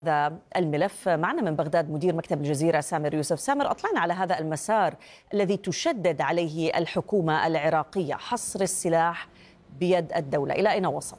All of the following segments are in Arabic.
هذا الملف. معنا من بغداد مدير مكتب الجزيرة سامر يوسف. سامر، أطلعنا على هذا المسار الذي تشدد عليه الحكومة العراقية، حصر السلاح بيد الدولة، إلى أين وصل؟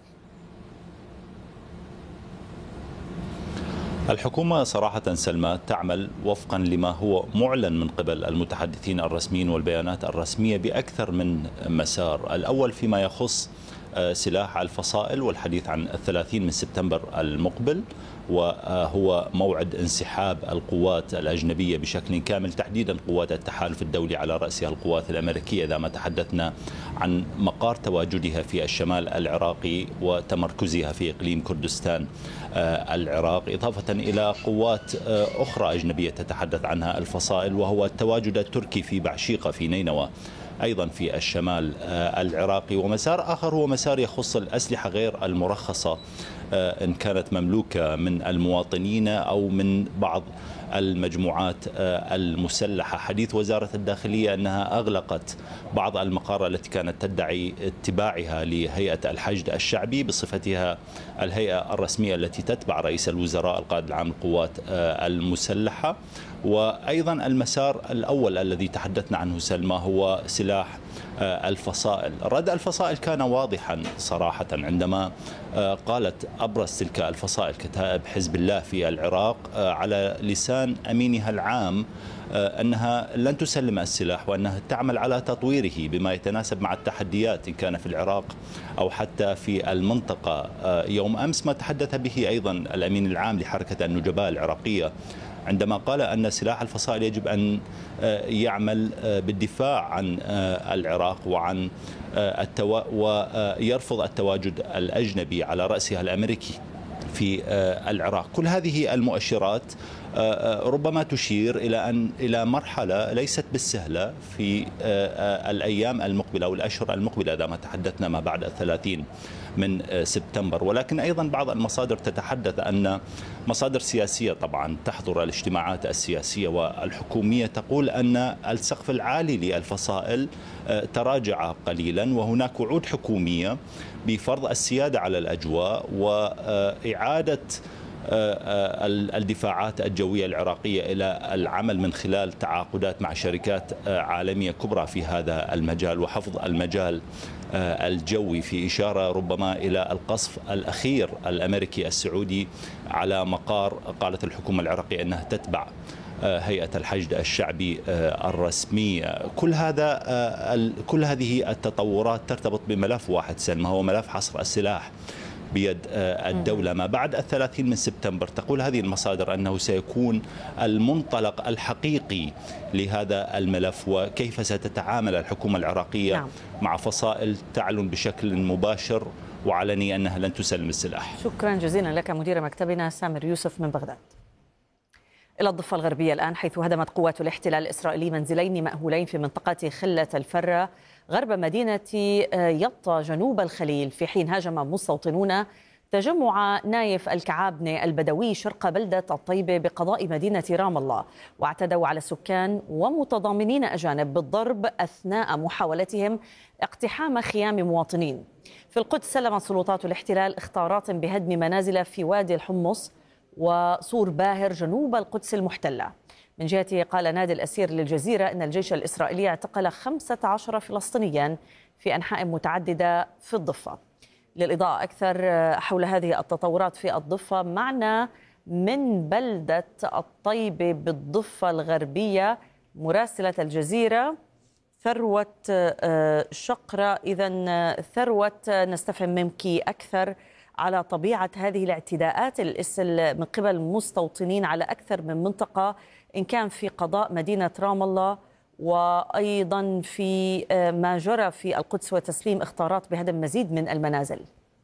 الحكومة صراحة سلمى تعمل وفقا لما هو معلن من قبل المتحدثين الرسميين والبيانات الرسمية بأكثر من مسار. الأول فيما يخص سلاح الفصائل والحديث عن 30 من سبتمبر المقبل، وهو موعد انسحاب القوات الأجنبية بشكل كامل، تحديدا قوات التحالف الدولي على رأسها القوات الأمريكية إذا ما تحدثنا عن مقار تواجدها في الشمال العراقي وتمركزها في إقليم كردستان العراق، إضافة إلى قوات أخرى أجنبية تتحدث عنها الفصائل، وهو التواجد التركي في بعشيقة في نينوى أيضا في الشمال العراقي. ومسار آخر هو مسار يخص الأسلحة غير المرخصة إن كانت مملوكة من المواطنين أو من بعض المجموعات المسلحة. حديث وزارة الداخلية أنها أغلقت بعض المقار التي كانت تدعي اتباعها لهيئة الحشد الشعبي بصفتها الهيئة الرسمية التي تتبع رئيس الوزراء القائد العام للقوات المسلحة. وأيضا المسار الأول الذي تحدثنا عنه سلمى هو سلاح الفصائل. رد الفصائل كان واضحا صراحة عندما قالت أبرز تلك الفصائل كتائب حزب الله في العراق على لسان أمينها العام أنها لن تسلم السلاح وأنها تعمل على تطويره بما يتناسب مع التحديات إن كان في العراق أو حتى في المنطقة. يوم أمس ما تحدث به أيضا الأمين العام لحركة النجباء العراقية عندما قال أن سلاح الفصائل يجب أن يعمل بالدفاع عن العراق وعن ويرفض التواجد الأجنبي على رأسها الأمريكي في العراق. كل هذه المؤشرات ربما تشير إلى مرحلة ليست بالسهلة في الأيام المقبلة أو الأشهر المقبلة إذا ما تحدثنا ما بعد 30 من سبتمبر. ولكن أيضا بعض المصادر تتحدث أن مصادر سياسية طبعا تحضر الاجتماعات السياسية والحكومية تقول أن السقف العالي للفصائل تراجع قليلا، وهناك وعود حكومية بفرض السيادة على الأجواء وإعادة الدفاعات الجوية العراقية إلى العمل من خلال تعاقدات مع شركات عالمية كبرى في هذا المجال وحفظ المجال الجوي، في إشارة ربما إلى القصف الأخير الأمريكي السعودي على مقار قالت الحكومة العراقية أنها تتبع هيئة الحشد الشعبي الرسمية. كل هذه التطورات ترتبط بملف واحد سلمى، هو ملف حصر السلاح بيد الدولة ما بعد 30 من سبتمبر. تقول هذه المصادر أنه سيكون المنطلق الحقيقي لهذا الملف، وكيف ستتعامل الحكومة العراقية مع فصائل تعلن بشكل مباشر وعلني أنها لن تسلم السلاح. شكرا جزيلا لك مدير مكتبنا سامر يوسف من بغداد. إلى الضفة الغربية الآن، حيث هدمت قوات الاحتلال الإسرائيلي منزلين مأهولين في منطقة خلة الفرة غرب مدينة يطا جنوب الخليل، في حين هاجم مستوطنون تجمع نايف الكعابنة البدوي شرق بلدة الطيبة بقضاء مدينة رام الله، واعتدوا على سكان ومتضامنين أجانب بالضرب أثناء محاولتهم اقتحام خيام مواطنين. في القدس سلمت سلطات الاحتلال اختارات بهدم منازل في وادي الحمص وصور باهر جنوب القدس المحتلة. من جهته قال نادي الأسير للجزيرة أن الجيش الإسرائيلي اعتقل 15 فلسطينيا في أنحاء متعددة في الضفة. للإضاءة أكثر حول هذه التطورات في الضفة، معنا من بلدة الطيبة بالضفة الغربية مراسلة الجزيرة ثروة شقرة. إذن ثروة، نستفهم منك أكثر على طبيعة هذه الاعتداءات من قبل مستوطنين على أكثر من منطقة، إن كان في قضاء مدينة رام الله وأيضا في ما جرى في القدس وتسليم اختارات بهدم مزيد من المنازل.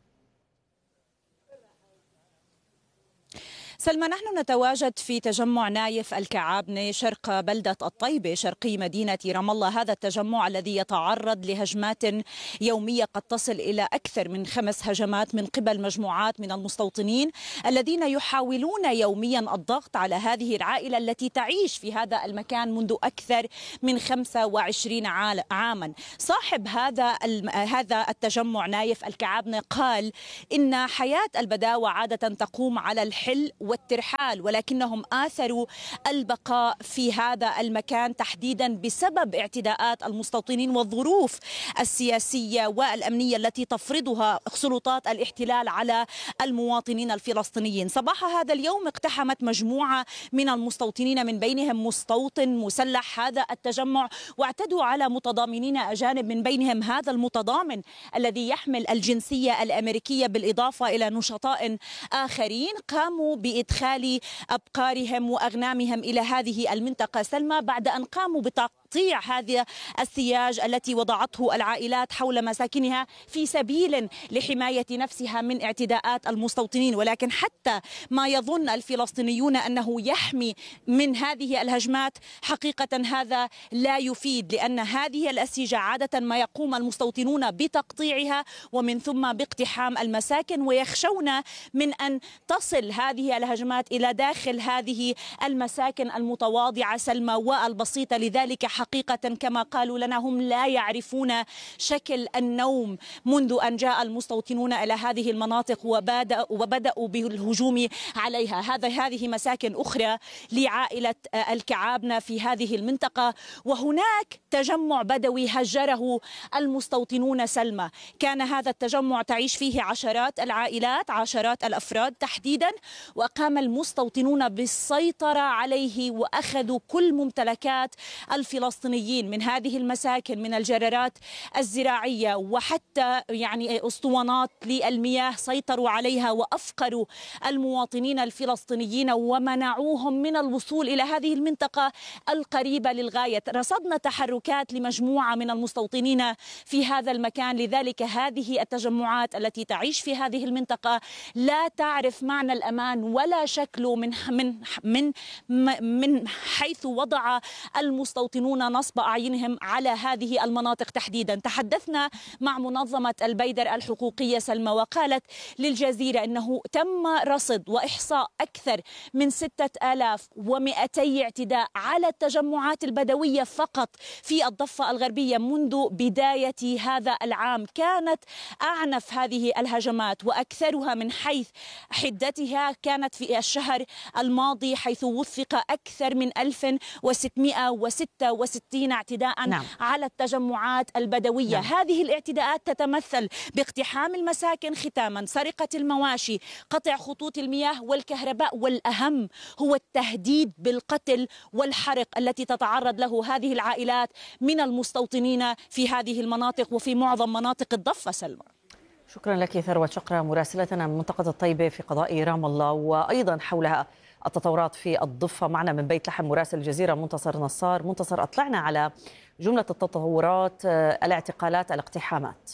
سلمى، نحن نتواجد في تجمع نايف الكعابنة شرق بلدة الطيبة شرقي مدينة رام الله. هذا التجمع الذي يتعرض لهجمات يومية قد تصل إلى أكثر من 5 هجمات من قبل مجموعات من المستوطنين الذين يحاولون يوميا الضغط على هذه العائلة التي تعيش في هذا المكان منذ أكثر من 25 عاما. صاحب هذا التجمع نايف الكعابنة قال إن حياة البداوة عادة تقوم على الحل والترحال، ولكنهم آثروا البقاء في هذا المكان تحديدا بسبب اعتداءات المستوطنين والظروف السياسية والأمنية التي تفرضها سلطات الاحتلال على المواطنين الفلسطينيين. صباح هذا اليوم اقتحمت مجموعة من المستوطنين، من بينهم مستوطن مسلح هذا التجمع، واعتدوا على متضامنين أجانب، من بينهم هذا المتضامن الذي يحمل الجنسية الأمريكية، بالإضافة إلى نشطاء آخرين قاموا بإدخال أبقارهم وأغنامهم إلى هذه المنطقة سلمى، بعد أن قاموا بتقطيع هذا السياج التي وضعته العائلات حول مساكنها في سبيل لحماية نفسها من اعتداءات المستوطنين. ولكن حتى ما يظن الفلسطينيون أنه يحمي من هذه الهجمات، حقيقة هذا لا يفيد، لأن هذه الأسيجة عادة ما يقوم المستوطنون بتقطيعها ومن ثم باقتحام المساكن، ويخشون من أن تصل هذه الهجمات إلى داخل هذه المساكن المتواضعة سلمى والبسيطة. لذلك حقيقة كما قالوا لنا هم لا يعرفون شكل النوم منذ أن جاء المستوطنون إلى هذه المناطق وبدأوا بالهجوم عليها. هذه مساكن أخرى لعائلة الكعابنة في هذه المنطقة، وهناك تجمع بدوي هجره المستوطنون سلمى. كان هذا التجمع تعيش فيه عشرات العائلات، عشرات الأفراد تحديدا، وقام المستوطنون بالسيطرة عليه وأخذوا كل ممتلكات الفلسطينيين من هذه المساكن، من الجرارات الزراعية وحتى أسطوانات للمياه سيطروا عليها وأفقروا المواطنين الفلسطينيين ومنعوهم من الوصول إلى هذه المنطقة القريبة للغاية. رصدنا تحركات لمجموعة من المستوطنين في هذا المكان، لذلك هذه التجمعات التي تعيش في هذه المنطقة لا تعرف معنى الأمان ولا شكله من حيث وضع المستوطنون نصب أعينهم على هذه المناطق تحديدا. تحدثنا مع منظمة البيدر الحقوقية سلمى، وقالت للجزيرة أنه تم رصد وإحصاء أكثر من 6200 اعتداء على التجمعات البدوية فقط في الضفة الغربية منذ بداية هذا العام. كانت أعنف هذه الهجمات وأكثرها من حيث حدتها كانت في الشهر الماضي، حيث وثق أكثر من 1666 اعتداء على التجمعات البدوية. هذه الاعتداءات تتمثل باقتحام المساكن ختاما، سرقة المواشي، قطع خطوط المياه والكهرباء، والأهم هو التهديد بالقتل والحرق التي تتعرض له هذه العائلات من المستوطنين في هذه المناطق وفي معظم مناطق الضفة سلمى. شكرا لك ثروت شقرة مراسلتنا من منطقة الطيبة في قضاء رام الله، وأيضا حولها التطورات في الضفة. معنا من بيت لحم مراسل الجزيرة منتصر نصار. منتصر، أطلعنا على جملة التطورات، الاعتقالات، الاقتحامات.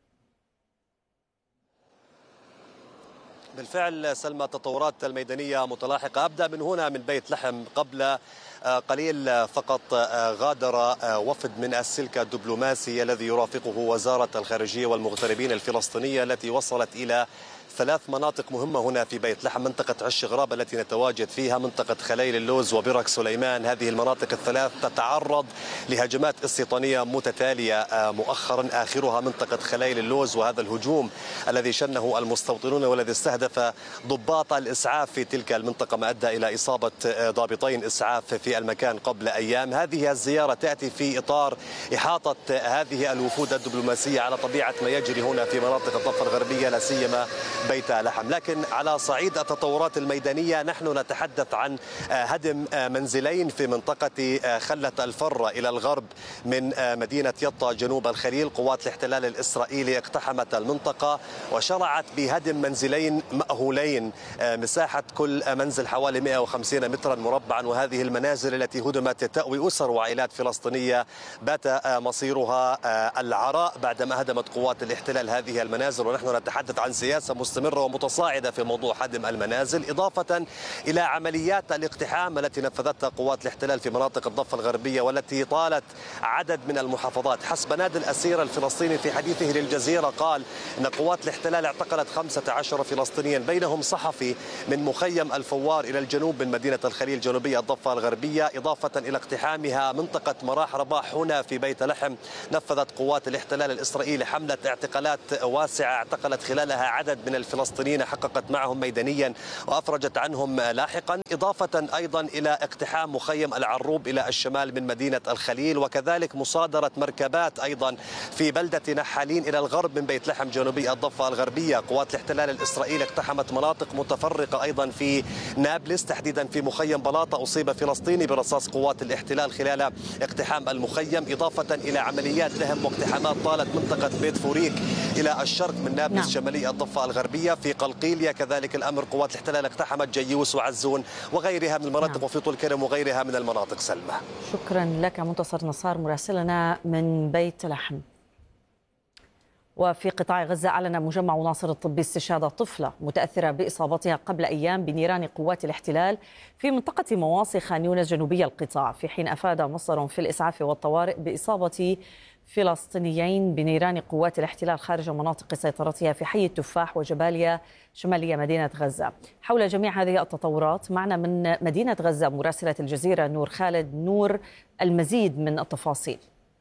بالفعل سلمى، التطورات الميدانية متلاحقة. أبدأ من هنا من بيت لحم. قبل قليل فقط غادر وفد من السلك الدبلوماسي الذي يرافقه وزارة الخارجية والمغتربين الفلسطينية، التي وصلت إلى 3 مناطق مهمة هنا في بيت لحم: منطقة عش غراب التي نتواجد فيها، منطقة خليل اللوز، وبرك سليمان. هذه المناطق الثلاث تتعرض لهجمات استيطانية متتالية مؤخرا، آخرها منطقة خليل اللوز، وهذا الهجوم الذي شنه المستوطنون والذي استهدف ضباط الإسعاف في تلك المنطقة، ما أدى إلى إصابة ضابطين إسعاف في المكان قبل أيام. هذه الزيارة تأتي في إطار إحاطة هذه الوفود الدبلوماسية على طبيعة ما يجري هنا في مناطق الضفة الغربية، لا سيما بيت لحم. لكن على صعيد التطورات الميدانية نحن نتحدث عن هدم منزلين في منطقة خلة الفرة إلى الغرب من مدينة يطا جنوب الخليل. قوات الاحتلال الإسرائيلي اقتحمت المنطقة وشرعت بهدم منزلين مأهولين، مساحة كل منزل حوالي 150 مترا مربعا. وهذه المنازل التي هدمت تأوي أسر وعائلات فلسطينية بات مصيرها العراء بعدما هدمت قوات الاحتلال هذه المنازل. ونحن نتحدث عن سياسة مستمرة ومتصاعدة في موضوع هدم المنازل، إضافة إلى عمليات الاقتحام التي نفذتها قوات الاحتلال في مناطق الضفة الغربية والتي طالت عدد من المحافظات. حسب نادي الأسير الفلسطيني في حديثه للجزيرة قال إن قوات الاحتلال اعتقلت 15 فلسطينيا، بينهم صحفي من مخيم الفوار إلى الجنوب من مدينة الخليل جنوبية الضفة الغربية، إضافة إلى اقتحامها منطقة مراح رباح هنا في بيت لحم. نفذت قوات الاحتلال الإسرائيلي حملة اعتقالات واسعة اعتقلت خلالها عدد من الفلسطينيين حققت معهم ميدانيا وأفرجت عنهم لاحقا، إضافة أيضا إلى اقتحام مخيم العروب إلى الشمال من مدينة الخليل، وكذلك مصادرة مركبات أيضا في بلدة نحالين إلى الغرب من بيت لحم جنوبي الضفة الغربية. قوات الاحتلال الإسرائيلي اقتحمت مناطق متفرقة أيضا في نابلس، تحديدا في مخيم بلاطة أصيب فلسطيني برصاص قوات الاحتلال خلال اقتحام المخيم، إضافة إلى عمليات دهم واقتحامات طالت منطقة بيت فوريك إلى الشرق من نابلس شمالي الضفة الغربية. في قلقيلية كذلك الأمر، قوات الاحتلال اقتحمت جيوس وعزون وغيرها من المناطق وفي طول كرم وغيرها من المناطق. سلمى، شكرا لك منتصر نصار مراسلنا من بيت لحم. وفي قطاع غزة أعلن مجمع ناصر الطبي استشهاد طفلة متأثرة بإصابتها قبل أيام بنيران قوات الاحتلال في منطقة مواصي خان يونس جنوبي القطاع، في حين أفاد مصدر في الإسعاف والطوارئ بإصابة فلسطينيين بنيران قوات الاحتلال خارج مناطق سيطرتها في حي التفاح وجباليا شمالية مدينة غزة. حول جميع هذه التطورات معنا من مدينة غزة مراسلة الجزيرة نور خالد. نور، المزيد من التفاصيل.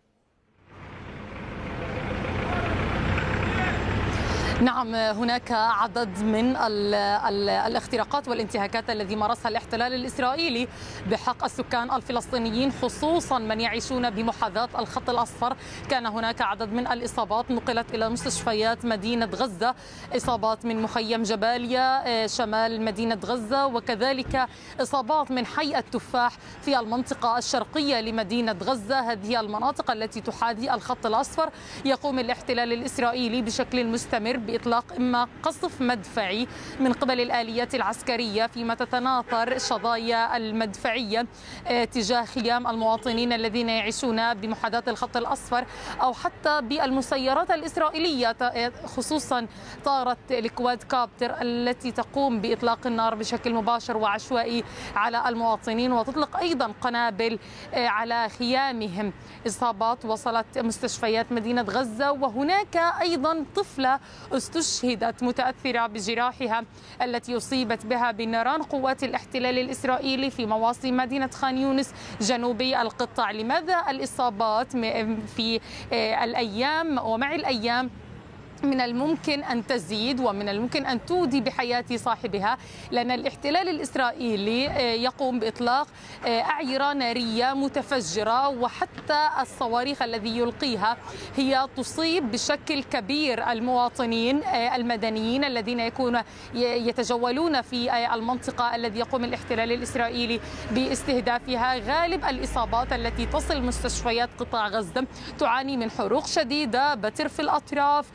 نعم، هناك عدد من الاختراقات والانتهاكات التي مارسها الاحتلال الإسرائيلي بحق السكان الفلسطينيين، خصوصا من يعيشون بمحاذاة الخط الأصفر. كان هناك عدد من الإصابات نقلت إلى مستشفيات مدينة غزة، إصابات من مخيم جباليا شمال مدينة غزة، وكذلك إصابات من حي التفاح في المنطقة الشرقية لمدينة غزة. هذه المناطق التي تحاذي الخط الأصفر يقوم الاحتلال الإسرائيلي بشكل مستمر بإطلاق إما قصف مدفعي من قبل الآليات العسكرية، فيما تتناثر شظايا المدفعية تجاه خيام المواطنين الذين يعيشون بمحاذاة الخط الأصفر، أو حتى بالمسيرات الإسرائيلية، خصوصا طائرة الكواد كابتر التي تقوم بإطلاق النار بشكل مباشر وعشوائي على المواطنين وتطلق أيضا قنابل على خيامهم. إصابات وصلت مستشفيات مدينة غزة، وهناك أيضا طفلة استشهدت متأثرة بجراحها التي أصيبت بها بنيران قوات الاحتلال الإسرائيلي في مواصي مدينة خان يونس جنوبي القطاع. لماذا الإصابات في الأيام ومع الأيام من الممكن أن تزيد ومن الممكن أن تودي بحياة صاحبها؟ لأن الاحتلال الإسرائيلي يقوم بإطلاق أعيرة نارية متفجرة، وحتى الصواريخ الذي يلقيها هي تصيب بشكل كبير المواطنين المدنيين الذين يتجولون في المنطقة الذي يقوم الاحتلال الإسرائيلي باستهدافها. غالب الإصابات التي تصل مستشفيات قطاع غزة تعاني من حروق شديدة، بتر في الأطراف،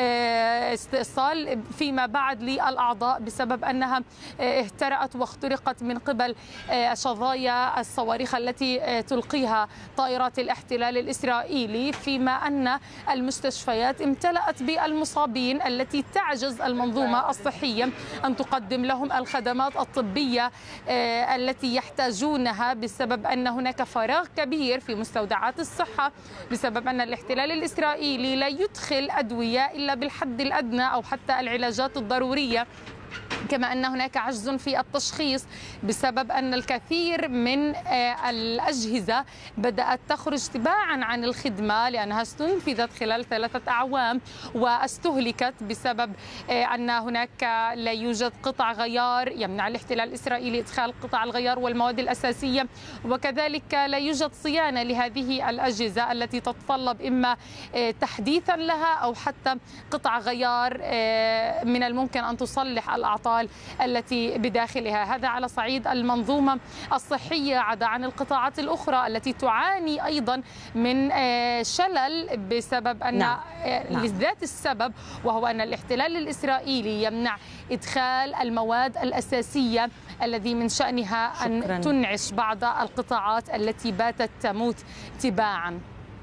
استئصال فيما بعد للأعضاء بسبب أنها اهترأت واخترقت من قبل شظايا الصواريخ التي تلقيها طائرات الاحتلال الإسرائيلي، فيما أن المستشفيات امتلأت بالمصابين التي تعجز المنظومة الصحية أن تقدم لهم الخدمات الطبية التي يحتاجونها، بسبب أن هناك فراغ كبير في مستودعات الصحة، بسبب أن الاحتلال الإسرائيلي لا يدخل أدوية إلا بالحد الأدنى أو حتى العلاجات الضرورية، كما أن هناك عجز في التشخيص بسبب أن الكثير من الأجهزة بدأت تخرج تباعا عن الخدمة لأنها استنفذت خلال 3 أعوام واستهلكت بسبب أن هناك لا يوجد قطع غيار، يمنع الاحتلال الإسرائيلي إدخال قطع الغيار والمواد الأساسية، وكذلك لا يوجد صيانة لهذه الأجهزة التي تتطلب إما تحديثا لها أو حتى قطع غيار من الممكن أن تصلح الأعطال التي بداخلها. هذا على صعيد المنظومة الصحية، عدا عن القطاعات الأخرى التي تعاني أيضا من شلل بسبب أن لذات السبب، وهو أن الاحتلال الإسرائيلي يمنع إدخال المواد الأساسية الذي من شأنها أن تنعش بعض القطاعات التي باتت تموت تباعا.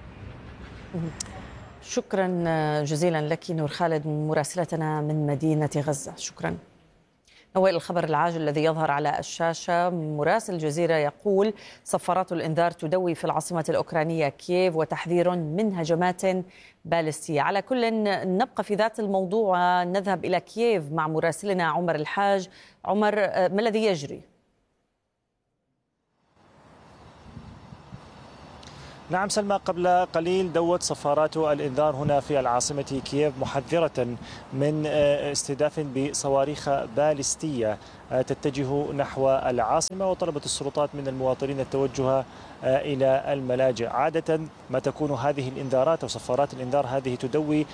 شكرا جزيلا لك نور خالد مراسلتنا من مدينة غزة. شكرا. نوال، الخبر العاجل الذي يظهر على الشاشة، مراسل الجزيرة يقول صفارات الإنذار تدوي في العاصمة الأوكرانية كييف وتحذير من هجمات باليستية. على كل نبقى في ذات الموضوع، نذهب إلى كييف مع مراسلنا عمر الحاج. عمر، ما الذي يجري؟ نعم سلمى، قبل قليل دوت صفارات الإنذار هنا في العاصمة كييف محذرة من استهداف بصواريخ باليستية تتجه نحو العاصمة، وطلبت السلطات من المواطنين التوجه إلى الملاجئ. عادة ما تكون هذه الإنذارات أو صفارات الإنذار هذه تدوي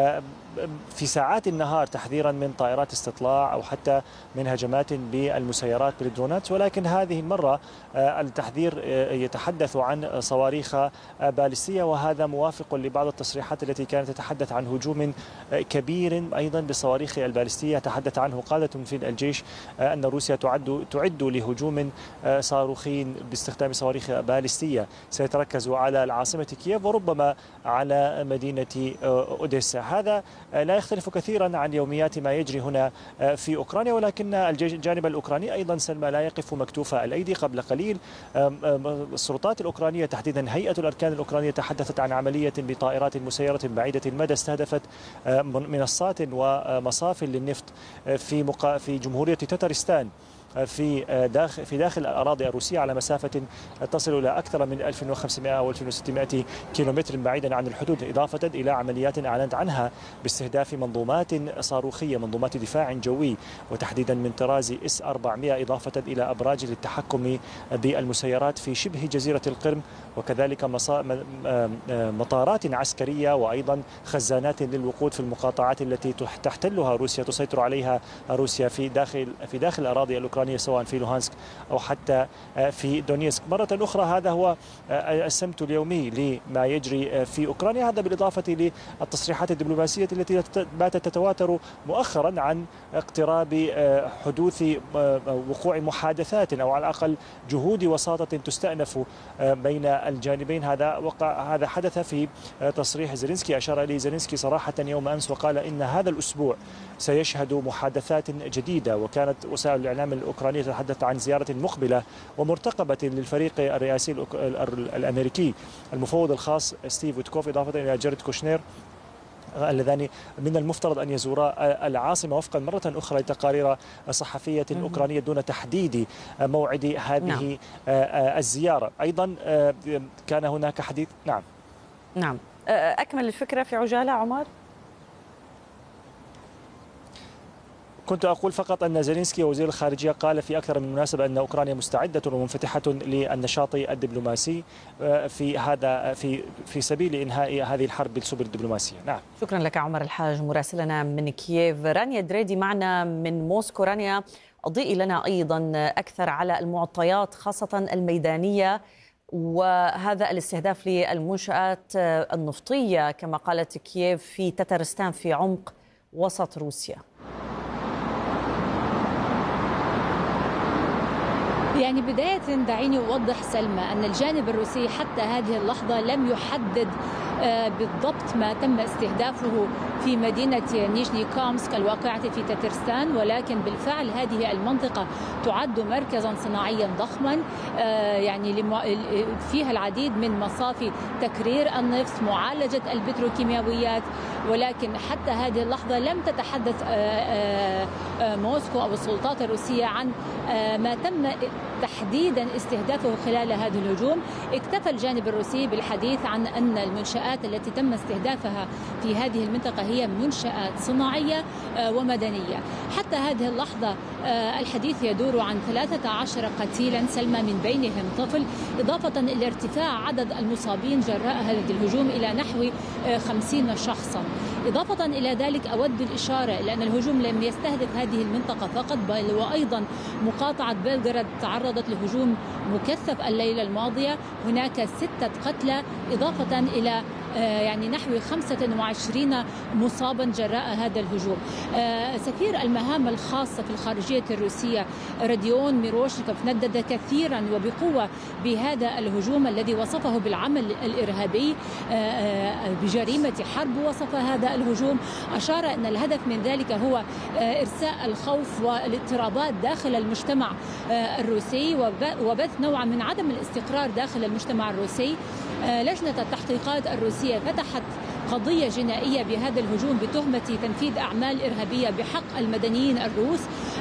في ساعات النهار تحذيرا من طائرات استطلاع أو حتى من هجمات بالمسيرات بالدرونات، ولكن هذه المرة التحذير يتحدث عن صواريخ باليستية، وهذا موافق لبعض التصريحات التي كانت تتحدث عن هجوم كبير أيضا بالصواريخ الباليستية. تحدث عنه قادة في الجيش أن روسيا تعد لهجوم صاروخي باستخدام صواريخ باليستية سيتركز على العاصمة كييف وربما على مدينة أوديسا. هذا لا يختلف كثيرا عن يوميات ما يجري هنا في أوكرانيا، ولكن الجانب الأوكراني أيضا سلمى لا يقف مكتوف الأيدي. قبل قليل السلطات الأوكرانية تحديدا هيئة الأركان الأوكرانية تحدثت عن عملية بطائرات مسيرة بعيدة المدى استهدفت منصات ومصافي للنفط في جمهورية تترستان في داخل الأراضي الروسية على مسافة تصل إلى أكثر من 1500 أو 1600 كيلومتر بعيدا عن الحدود، إضافة إلى عمليات أعلنت عنها باستهداف منظومات صاروخية، منظومات دفاع جوي، وتحديدا من طراز S-400، إضافة إلى أبراج للتحكم بالمسيرات في شبه جزيرة القرم، وكذلك مطارات عسكرية وأيضا خزانات للوقود في المقاطعات التي تحتلها روسيا، تسيطر عليها روسيا في داخل الأراضي الأوكرانية، سواء في لوهانسك أو حتى في دونيسك. مرة أخرى هذا هو السمت اليومي لما يجري في أوكرانيا، هذا بالإضافة للتصريحات الدبلوماسية التي باتت تتواتر مؤخرا عن اقتراب حدوث وقوع محادثات أو على الأقل جهود وساطة تستأنف بين الجانبين. هذا حدث في تصريح زيلينسكي، أشار إليه زيلينسكي صراحة يوم أمس وقال إن هذا الأسبوع سيشهد محادثات جديدة، وكانت وسائل الإعلام الأوكرانية تتحدث عن زيارة مقبلة ومرتقبة للفريق الرئاسي الأمريكي المفوض الخاص ستيف ويتكوف، إضافة إلى جاريد كوشنير، اللذان من المفترض أن يزورا العاصمة وفقا مرة أخرى لتقارير صحفية أوكرانية دون تحديد موعد هذه الزيارة. أيضا كان هناك حديث. نعم أكمل الفكرة في عجالة عمر. كنت أقول فقط أن زيلينسكي وزير الخارجية قال في أكثر من مناسبة أن أوكرانيا مستعدة ومنفتحة للنشاط الدبلوماسي في سبيل إنهاء هذه الحرب بالسبل الدبلوماسية. نعم، شكرا لك عمر الحاج مراسلنا من كييف. رانيا دريدي معنا من موسكو. رانيا، أضيئي لنا أيضا أكثر على المعطيات خاصة الميدانية وهذا الاستهداف للمنشآت النفطية كما قالت كييف في تترستان في عمق وسط روسيا. يعني بداية دعيني أوضح سلمى أن الجانب الروسي حتى هذه اللحظة لم يحدد بالضبط ما تم استهدافه في مدينة نيجني كامسك الواقعة في تترستان، ولكن بالفعل هذه المنطقة تعد مركزا صناعيا ضخما يعني فيها العديد من مصافي تكرير النفط، معالجة البتروكيماويات، ولكن حتى هذه اللحظة لم تتحدث موسكو أو السلطات الروسية عن ما تم تحديدا استهدافه خلال هذا الهجوم. اكتفى الجانب الروسي بالحديث عن أن المنشآت التي تم استهدافها في هذه المنطقة هي منشآت صناعية ومدنية. حتى هذه اللحظة الحديث يدور عن 13 قتيلا سلمى، من بينهم طفل، إضافة إلى ارتفاع عدد المصابين جراء هذا الهجوم إلى نحو 50 شخصا. إضافة إلى ذلك أود الإشارة لأن الهجوم لم يستهدف هذه المنطقة فقط، بل وأيضا مقاطعة بلغراد تعرضت لهجوم مكثف الليلة الماضية، هناك 6 قتلى إضافة إلى يعني نحو 25 مصابا جراء هذا الهجوم. سفير المهام الخاصة في الخارجية الروسية راديون ميروشنيكوف ندد كثيرا وبقوة بهذا الهجوم الذي وصفه بالعمل الإرهابي بجريمة حرب. وصف هذا الهجوم، أشار أن الهدف من ذلك هو إرساء الخوف والاضطرابات داخل المجتمع الروسي وبث نوع من عدم الاستقرار داخل المجتمع الروسي. لجنة التحقيقات الروسية فتحت قضية جنائية بهذا الهجوم بتهمة تنفيذ أعمال إرهابية بحق المدنيين الروس.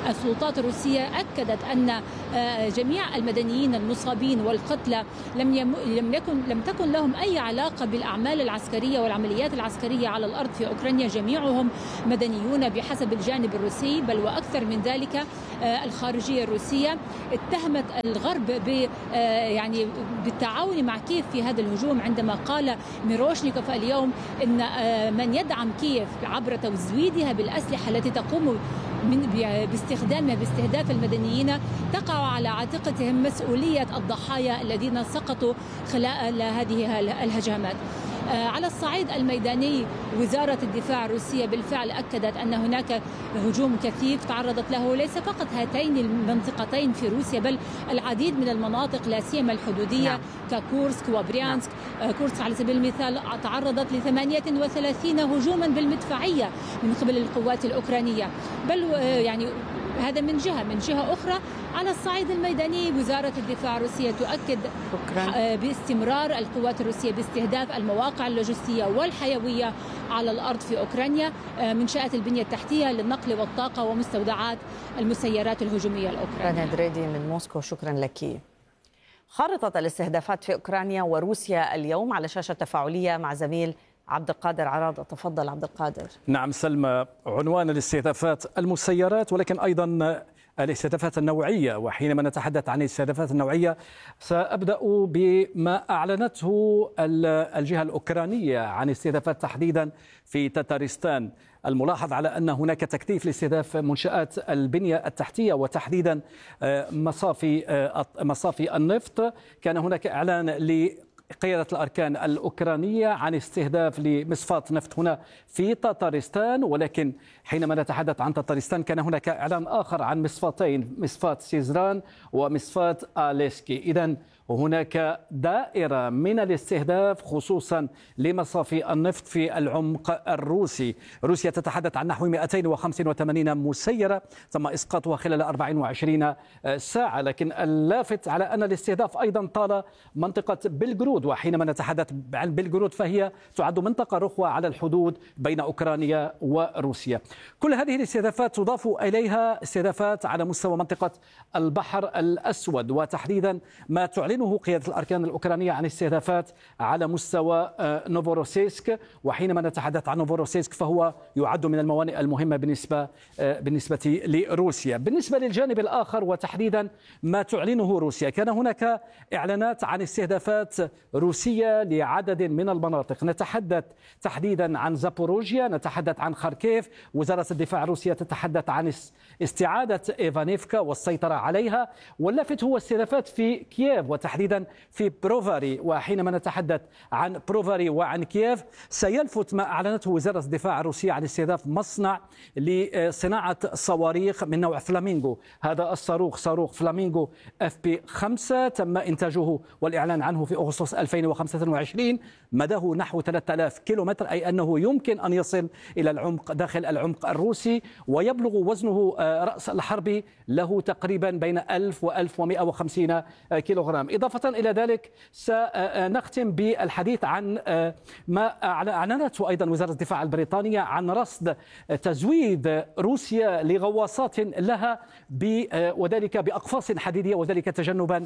السلطات الروسية أكدت أن جميع المدنيين المصابين والقتلى لم تكن لهم أي علاقة بالأعمال العسكرية والعمليات العسكرية على الأرض في أوكرانيا، جميعهم مدنيون بحسب الجانب الروسي. بل وأكثر من ذلك الخارجية الروسية اتهمت الغرب بالتعاون مع كييف في هذا الهجوم، عندما قال ميروشنيكوف اليوم إن من يدعم كييف عبر تزويدها بالأسلحة التي تقوم باستخدامها باستهداف المدنيين تقع على عاتقتهم مسؤولية الضحايا الذين سقطوا خلال هذه الهجمات. على الصعيد الميداني وزارة الدفاع الروسية بالفعل أكدت أن هناك هجوم كثيف تعرضت له ليس فقط هاتين المنطقتين في روسيا بل العديد من المناطق لا سيما الحدودية ككورسك وبريانسك. كورسك على سبيل المثال تعرضت ل 38 هجوما بالمدفعية من قبل القوات الأوكرانية. بل هذا من جهة أخرى على الصعيد الميداني وزارة الدفاع الروسية تؤكد باستمرار القوات الروسية باستهداف المواقع اللوجستية والحيوية على الأرض في أوكرانيا، منشآت البنية التحتية للنقل والطاقة ومستودعات المسيرات الهجومية الأوكرانية. رنا دريدي من موسكو، شكرا لك. خارطة الاستهدافات في أوكرانيا وروسيا اليوم على شاشة تفاعلية مع زميل عبد القادر عراضة. تفضل عبد القادر. نعم سلمى، عنوان الاستهدافات المسيرات ولكن أيضا الاستهدافات النوعية. وحينما نتحدث عن الاستهدافات النوعية سأبدأ بما أعلنته الجهة الأوكرانية عن استهدافات تحديدا في تتارستان. الملاحظ على أن هناك تكثيف لاستهداف منشآت البنية التحتية وتحديدا مصافي النفط. كان هناك إعلان قيادة الأركان الأوكرانية عن استهداف لمصفاة نفط هنا في تتارستان، ولكن حينما نتحدث عن تتارستان كان هناك إعلان آخر عن مصفاتين، مصفاة سيزران ومصفاة آليسكي. إذن هناك دائرة من الاستهداف خصوصا لمصافي النفط في العمق الروسي. روسيا تتحدث عن نحو 285 مسيرة تم إسقاطها خلال 24 ساعة، لكن اللافت على أن الاستهداف أيضا طال منطقة بلغرود. وحينما نتحدث عن بلغرود فهي تعد منطقة رخوة على الحدود بين أوكرانيا وروسيا. كل هذه الاستهدافات تضاف إليها استهدافات على مستوى منطقة البحر الأسود، وتحديدا ما تعلنه قيادة الأركان الأوكرانية عن استهدافات على مستوى نوفوروسيسك. وحينما نتحدث عن نوفوروسيسك فهو يعد من الموانئ المهمة بالنسبة لروسيا. بالنسبة للجانب الآخر وتحديدا ما تعلنه روسيا، كان هناك إعلانات عن استهدافات روسية لعدد من المناطق. نتحدث تحديدا عن زابوروجيا، نتحدث عن خاركيف. وزارة الدفاع الروسية تتحدث عن استعادة إيفانيفكا والسيطرة عليها. واللافت هو استهدافات في كييف وتحديدا في بروفاري. وحينما نتحدث عن بروفاري وعن كييف سيلفت ما أعلنته وزارة الدفاع الروسية عن استهداف مصنع لصناعة صواريخ من نوع فلامينغو. هذا الصاروخ صاروخ فلامينغو FP5 تم إنتاجه والإعلان عنه في أغسطس 2025. مداه نحو 3000 كيلومتر، أي أنه يمكن أن يصل إلى العمق داخل العمق الروسي، ويبلغ وزنه رأس الحرب له تقريبا بين 1000 و 1150 كيلوغرام. إضافة إلى ذلك سنختم بالحديث عن ما أعلنته أيضا وزارة الدفاع البريطانية عن رصد تزويد روسيا لغواصات لها وذلك بأقفاص حديدية، وذلك تجنبا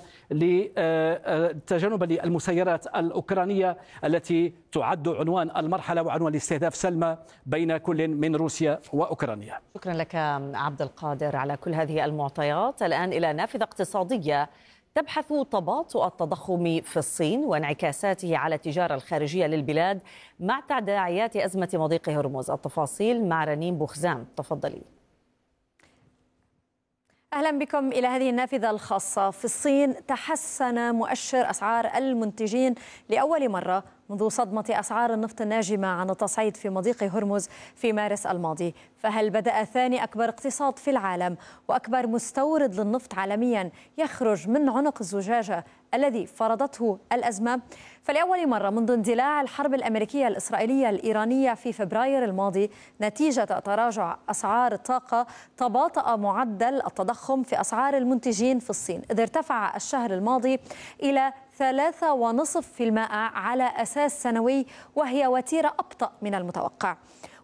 للمسيرات الأوكرانية التي تعد عنوان المرحلة وعنوان الاستهداف سلمى بين كل من روسيا وأوكرانيا. شكرا لك عبد القادر على كل هذه المعطيات. الآن إلى نافذة اقتصادية تبحث تباطؤ التضخم في الصين وانعكاساته على التجارة الخارجية للبلاد مع تداعيات أزمة مضيق هرمز. التفاصيل مع رنين بوخزام. تفضلي. أهلا بكم إلى هذه النافذة الخاصة. في الصين تحسن مؤشر أسعار المنتجين لأول مرة منذ صدمة أسعار النفط الناجمة عن التصعيد في مضيق هرمز في مارس الماضي. فهل بدأ ثاني أكبر اقتصاد في العالم وأكبر مستورد للنفط عالميا يخرج من عنق الزجاجة الذي فرضته الأزمة؟ فلأول مرة منذ اندلاع الحرب الأمريكية الإسرائيلية الإيرانية في فبراير الماضي نتيجة تراجع أسعار الطاقة تباطأ معدل التضخم في أسعار المنتجين في الصين، إذ ارتفع الشهر الماضي إلى 3.5% على أساس سنوي، وهي وتيرة أبطأ من المتوقع.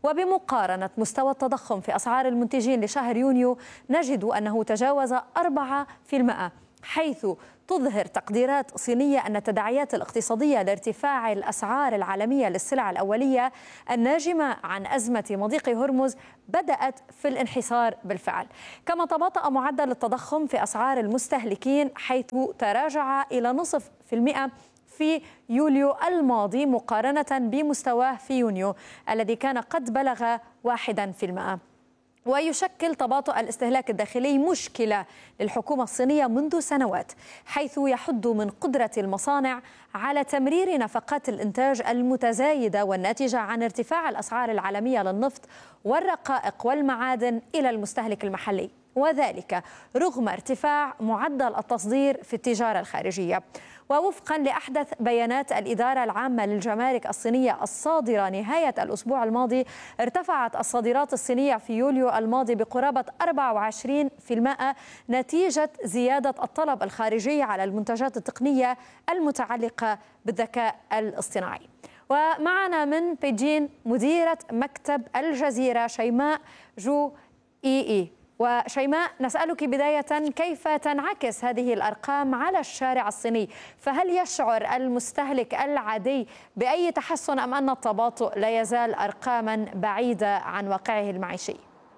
وبمقارنة مستوى التضخم في أسعار المنتجين لشهر يونيو نجد أنه تجاوز 4%، حيث تظهر تقديرات صينية أن التداعيات الاقتصادية لارتفاع الأسعار العالمية للسلع الأولية الناجمة عن أزمة مضيق هرمز بدأت في الانحسار بالفعل. كما تباطأ معدل التضخم في أسعار المستهلكين حيث تراجع إلى 0.5% في يوليو الماضي مقارنة بمستواه في يونيو الذي كان قد بلغ 1%. ويشكل تباطؤ الاستهلاك الداخلي مشكلة للحكومة الصينية منذ سنوات، حيث يحد من قدرة المصانع على تمرير نفقات الإنتاج المتزايدة والناتجة عن ارتفاع الأسعار العالمية للنفط والرقائق والمعادن إلى المستهلك المحلي، وذلك رغم ارتفاع معدل التصدير في التجارة الخارجية. ووفقا لأحدث بيانات الإدارة العامة للجمارك الصينية الصادرة نهاية الأسبوع الماضي، ارتفعت الصادرات الصينية في يوليو الماضي بقرابة 24% نتيجة زيادة الطلب الخارجي على المنتجات التقنية المتعلقة بالذكاء الاصطناعي. ومعنا من بيجين مديرة مكتب الجزيرة شيماء جو إي. وشيماء، نسألك بداية كيف تنعكس هذه الأرقام على الشارع الصيني؟ فهل يشعر المستهلك العادي بأي تحسن أم أن التباطؤ لا يزال أرقاما بعيدة عن واقعه المعيشي؟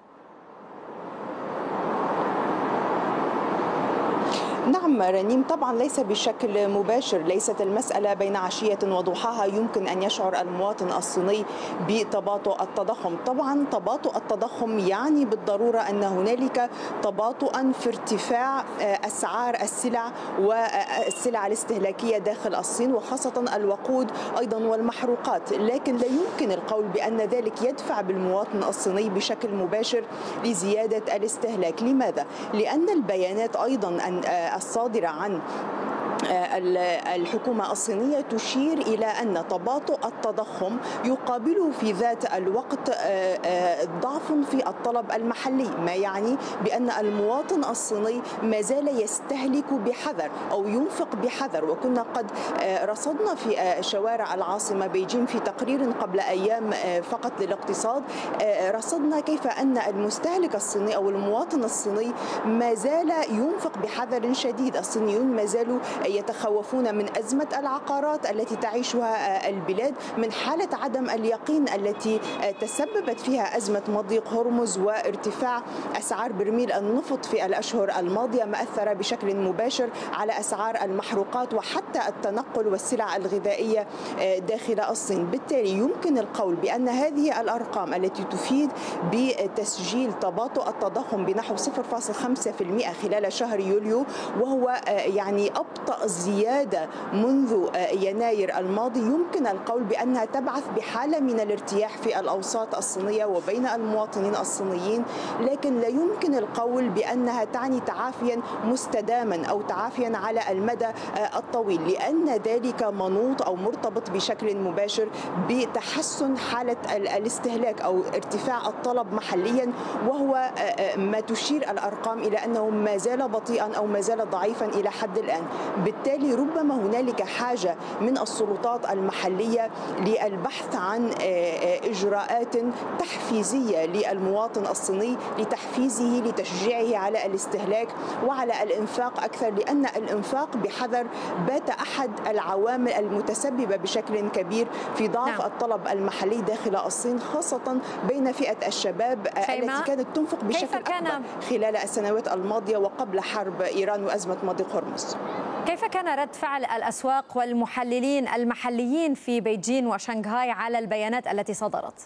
نعم رنيم، طبعا ليس بشكل مباشر، ليست المسألة بين عشية وضحاها يمكن أن يشعر المواطن الصيني بتباطؤ التضخم. طبعا تباطؤ التضخم يعني بالضرورة أن هنالك تباطؤا في ارتفاع أسعار السلع والسلع الاستهلاكية داخل الصين، وخاصة الوقود أيضا والمحروقات، لكن لا يمكن القول بأن ذلك يدفع بالمواطن الصيني بشكل مباشر لزيادة الاستهلاك. لماذا؟ لأن البيانات أيضا الصادرة عن الحكومة الصينية تشير إلى أن تباطؤ التضخم يقابله في ذات الوقت ضعف في الطلب المحلي، ما يعني بأن المواطن الصيني ما زال يستهلك بحذر أو ينفق بحذر. وكنا قد رصدنا في شوارع العاصمة بيجين في تقرير قبل أيام فقط للاقتصاد، رصدنا كيف أن المستهلك الصيني أو المواطن الصيني ما زال ينفق بحذر شديد. الصينيون ما زالوا يتخوفون من أزمة العقارات التي تعيشها البلاد، من حالة عدم اليقين التي تسببت فيها أزمة مضيق هرمز وارتفاع أسعار برميل النفط في الأشهر الماضية، ما أثر بشكل مباشر على أسعار المحروقات وحتى التنقل والسلع الغذائية داخل الصين. بالتالي يمكن القول بأن هذه الأرقام التي تفيد بتسجيل تباطؤ التضخم بنحو 0.5% خلال شهر يوليو، وهو يعني أبطأ زيادة منذ يناير الماضي، يمكن القول بأنها تبعث بحالة من الارتياح في الأوساط الصينية وبين المواطنين الصينيين، لكن لا يمكن القول بأنها تعني تعافيا مستداما أو تعافيا على المدى الطويل، لأن ذلك منوط أو مرتبط بشكل مباشر بتحسن حالة الاستهلاك أو ارتفاع الطلب محليا، وهو ما تشير الأرقام إلى أنه ما زال بطيئا أو ما زال ضعيفا إلى حد الآن. بالتالي ربما هنالك حاجة من السلطات المحلية للبحث عن إجراءات تحفيزية للمواطن الصيني لتحفيزه لتشجيعه على الاستهلاك وعلى الإنفاق أكثر، لأن الإنفاق بحذر بات أحد العوامل المتسببة بشكل كبير في ضعف الطلب المحلي داخل الصين، خاصة بين فئة الشباب التي كانت تنفق بشكل أكبر خلال السنوات الماضية وقبل حرب إيران وأزمة مضيق هرمز. كيف كان رد فعل الأسواق والمحللين المحليين في بيجين وشنغهاي على البيانات التي صدرت؟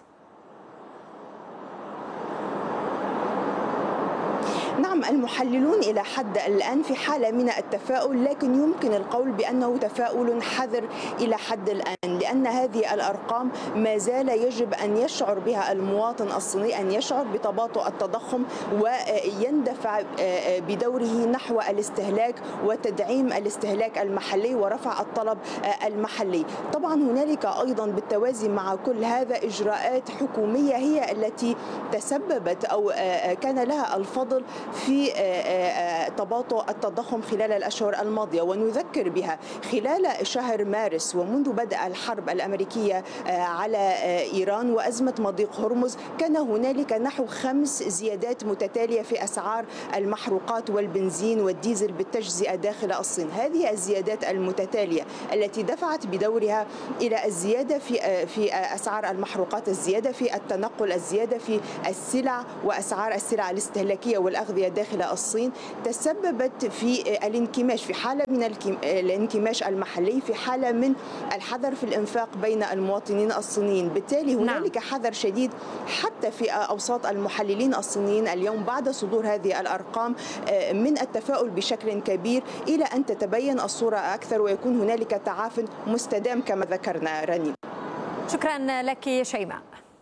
نعم، المحللون إلى حد الآن في حالة من التفاؤل، لكن يمكن القول بأنه تفاؤل حذر إلى حد الآن، لأن هذه الأرقام ما زال يجب أن يشعر بها المواطن الصيني، أن يشعر بتباطؤ التضخم ويندفع بدوره نحو الاستهلاك وتدعيم الاستهلاك المحلي ورفع الطلب المحلي. طبعا هنالك أيضا بالتوازي مع كل هذا إجراءات حكومية هي التي تسببت أو كان لها الفضل في تباطؤ التضخم خلال الأشهر الماضية، ونذكر بها خلال شهر مارس ومنذ بدء الحرب الحرب الأمريكية على إيران وأزمة مضيق هرمز كان هنالك نحو 5 زيادات متتالية في أسعار المحروقات والبنزين والديزل بالتجزئة داخل الصين. هذه الزيادات المتتالية التي دفعت بدورها إلى الزيادة في أسعار المحروقات، الزيادة في التنقل، الزيادة في السلع وأسعار السلع الاستهلاكية والأغذية داخل الصين، تسببت في الانكماش، في حالة من الانكماش المحلي، في حالة من الحذر في الإنفاق بين المواطنين الصينيين. بالتالي هنالك حذر شديد حتى في أوساط المحللين الصينيين اليوم بعد صدور هذه الأرقام من التفاؤل بشكل كبير إلى أن تتبين الصورة أكثر ويكون هنالك تعافٍ مستدام كما ذكرنا. رنين، شكرا لك شيماء.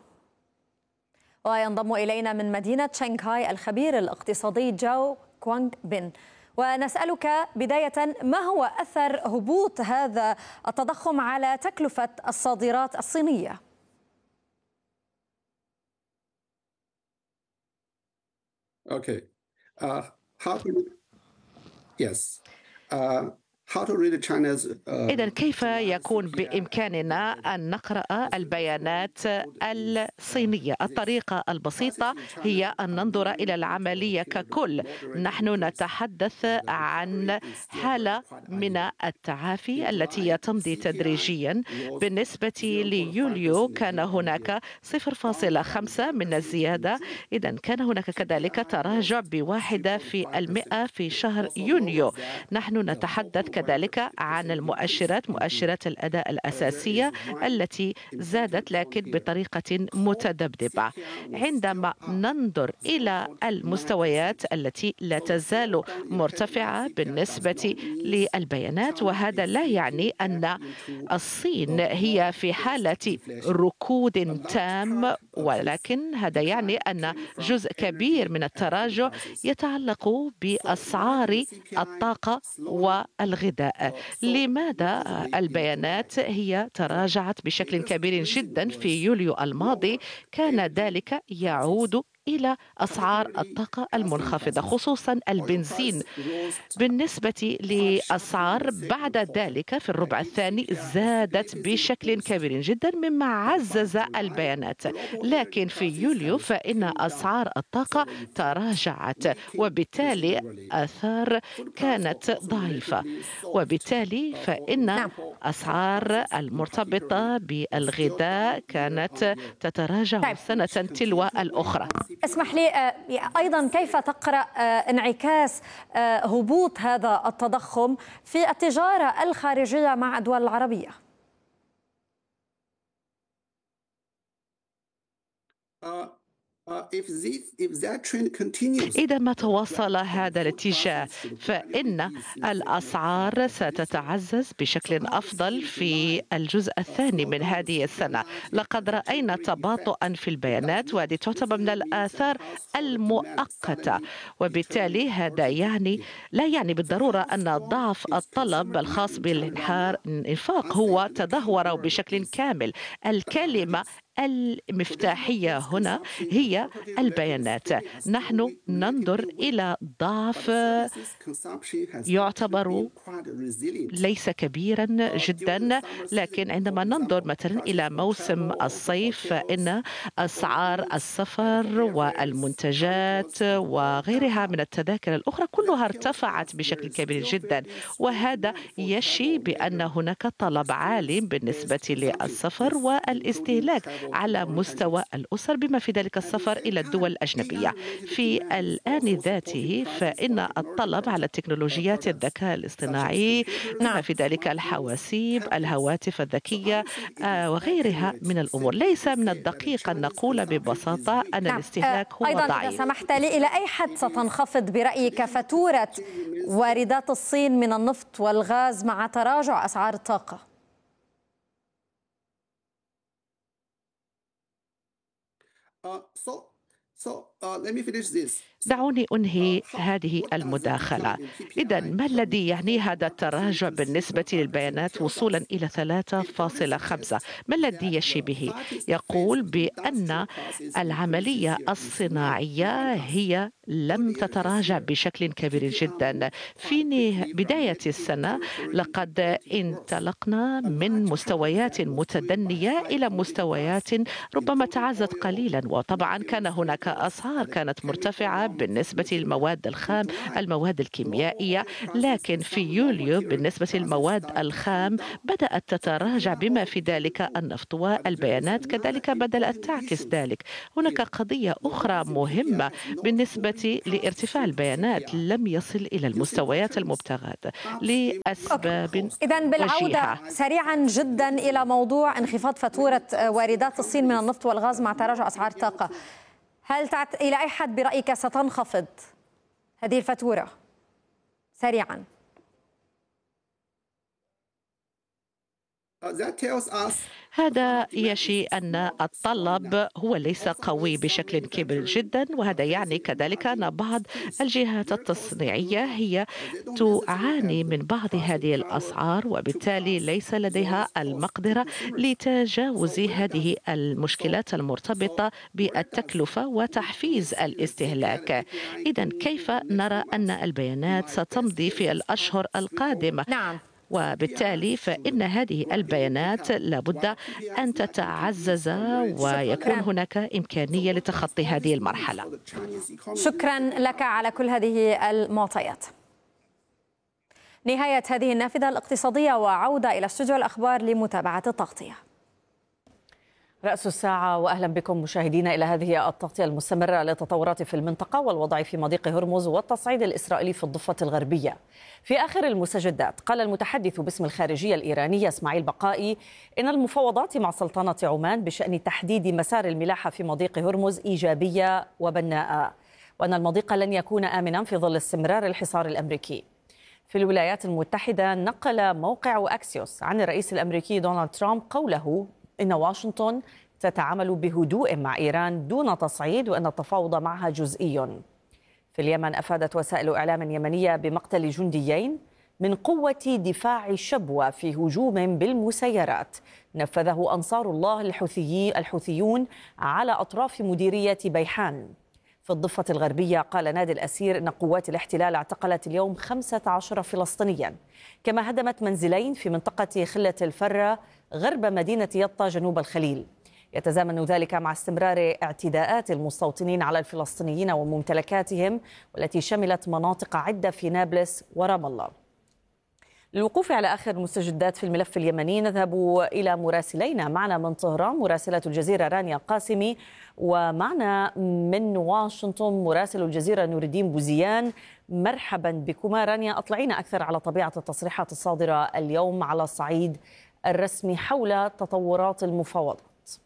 وينضم إلينا من مدينة شنغهاي الخبير الاقتصادي جاو كوانغ بن، ونسألك بداية ما هو أثر هبوط هذا التضخم على تكلفة الصادرات الصينية؟ Okay. Yes. How to read China's إذن كيف يكون بإمكاننا أن نقرأ البيانات الصينية؟ الطريقة البسيطة هي أن ننظر إلى العملية ككل. نحن نتحدث عن حالة من التعافي التي تمضي تدريجيا. بالنسبة ليوليو كان هناك 0.5 من الزيادة، إذن كان هناك كذلك تراجع ب1% في شهر يونيو. نحن نتحدث كذلك عن المؤشرات، مؤشرات الأداء الأساسية التي زادت لكن بطريقة متذبذبة. عندما ننظر إلى المستويات التي لا تزال مرتفعة بالنسبة للبيانات، وهذا لا يعني أن الصين هي في حالة ركود تام، ولكن هذا يعني أن جزء كبير من التراجع يتعلق بأسعار الطاقة والغذاء. لماذا البيانات هي تراجعت بشكل كبير جدا في يوليو الماضي؟ كان ذلك يعود إلى أسعار الطاقة المنخفضة خصوصا البنزين. بالنسبة لأسعار بعد ذلك في الربع الثاني زادت بشكل كبير جدا مما عزز البيانات، لكن في يوليو فإن أسعار الطاقة تراجعت وبالتالي آثار كانت ضعيفة، وبالتالي فإن أسعار المرتبطة بالغذاء كانت تتراجع سنة تلو الأخرى. اسمح لي أيضا كيف تقرأ انعكاس هبوط هذا التضخم في التجارة الخارجية مع الدول العربية؟ إذا ما تواصل هذا الاتجاه فإن الأسعار ستتعزز بشكل أفضل في الجزء الثاني من هذه السنة. لقد رأينا تباطؤا في البيانات وهذه تعتبر من الآثار المؤقتة، وبالتالي هذا لا يعني بالضرورة أن ضعف الطلب الخاص بالإنفاق هو تدهور بشكل كامل. الكلمة المفتاحية هنا هي البيانات. نحن ننظر إلى ضعف يعتبر ليس كبيرا جدا، لكن عندما ننظر مثلا إلى موسم الصيف فإن أسعار السفر والمنتجات وغيرها من التذاكر الأخرى كلها ارتفعت بشكل كبير جدا، وهذا يشي بأن هناك طلب عالي بالنسبة للسفر والاستهلاك على مستوى الأسر بما في ذلك السفر إلى الدول الأجنبية. في الآن ذاته فإن الطلب على تكنولوجيات الذكاء الاصطناعي بما في ذلك الحواسيب، الهواتف الذكية وغيرها من الأمور. ليس من الدقيق أن نقول ببساطة أن الاستهلاك هو أيضا ضعيف. إذا سمحت لي، إلى أي حد ستنخفض برأيك فاتورة واردات الصين من النفط والغاز مع تراجع أسعار الطاقة؟ دعوني أنهي هذه المداخلة. إذا ما الذي يعني هذا التراجع بالنسبة للبيانات وصولا إلى 3.5؟ ما الذي يشي به؟ يقول بأن العملية الصناعية هي لم تتراجع بشكل كبير جدا. في بداية السنة لقد انطلقنا من مستويات متدنية إلى مستويات ربما تعزت قليلا، وطبعا كان هناك أسعار كانت مرتفعة بالنسبة للمواد الخام، المواد الكيميائية، لكن في يوليو بالنسبة للمواد الخام بدأت تتراجع بما في ذلك النفط، والبيانات كذلك بدأت تعكس ذلك. هناك قضية أخرى مهمة بالنسبة لارتفاع البيانات، لم يصل إلى المستويات المبتغاة لأسباب إذن بالعودة وجيهة. سريعا جدا إلى موضوع انخفاض فاتورة واردات الصين من النفط والغاز مع تراجع أسعار الطاقة، هل إلى أي حد برأيك ستنخفض هذه الفاتورة سريعا؟ هذا يشي أن الطلب هو ليس قوي بشكل كبير جدا، وهذا يعني كذلك أن بعض الجهات التصنيعية هي تعاني من بعض هذه الأسعار، وبالتالي ليس لديها المقدرة لتجاوز هذه المشكلات المرتبطة بالتكلفة وتحفيز الاستهلاك. إذن كيف نرى أن البيانات ستمضي في الأشهر القادمة؟ نعم. وبالتالي فإن هذه البيانات لابد أن تتعزز ويكون هناك إمكانية لتخطي هذه المرحلة. شكرا لك على كل هذه المعطيات. نهاية هذه النافذة الاقتصادية وعودة إلى استوديو الأخبار لمتابعة التغطية. رأس الساعة وأهلا بكم مشاهدينا إلى هذه التغطية المستمرة للتطورات في المنطقة والوضع في مضيق هرمز والتصعيد الإسرائيلي في الضفة الغربية. في آخر المستجدات قال المتحدث باسم الخارجية الإيرانية إسماعيل بقائي إن المفاوضات مع سلطنة عمان بشأن تحديد مسار الملاحة في مضيق هرمز إيجابية وبناءة، وأن المضيق لن يكون آمنا في ظل استمرار الحصار الأمريكي. في الولايات المتحدة نقل موقع أكسيوس عن الرئيس الأمريكي دونالد ترامب قوله إن واشنطن تتعامل بهدوء مع إيران دون تصعيد وأن التفاوض معها جزئي. في اليمن أفادت وسائل إعلام يمنية بمقتل جنديين من قوة دفاع شبوة في هجوم بالمسيرات نفذه أنصار الله الحوثيون على أطراف مديرية بيحان. في الضفة الغربية قال نادي الأسير أن قوات الاحتلال اعتقلت اليوم 15 فلسطينيا، كما هدمت منزلين في منطقة خلة الفرة غرب مدينة يطا جنوب الخليل. يتزامن ذلك مع استمرار اعتداءات المستوطنين على الفلسطينيين وممتلكاتهم، والتي شملت مناطق عدة في نابلس ورام الله. للوقوف على آخر المستجدات في الملف اليمني نذهب إلى مراسلينا. معنا من طهران مراسلة الجزيرة رانيا قاسمي، ومعنا من واشنطن مراسل الجزيرة نور الدين بوزيان. مرحبا بكما. رانيا، أطلعينا أكثر على طبيعة التصريحات الصادرة اليوم على الصعيد الرسمي حول تطورات المفاوضات.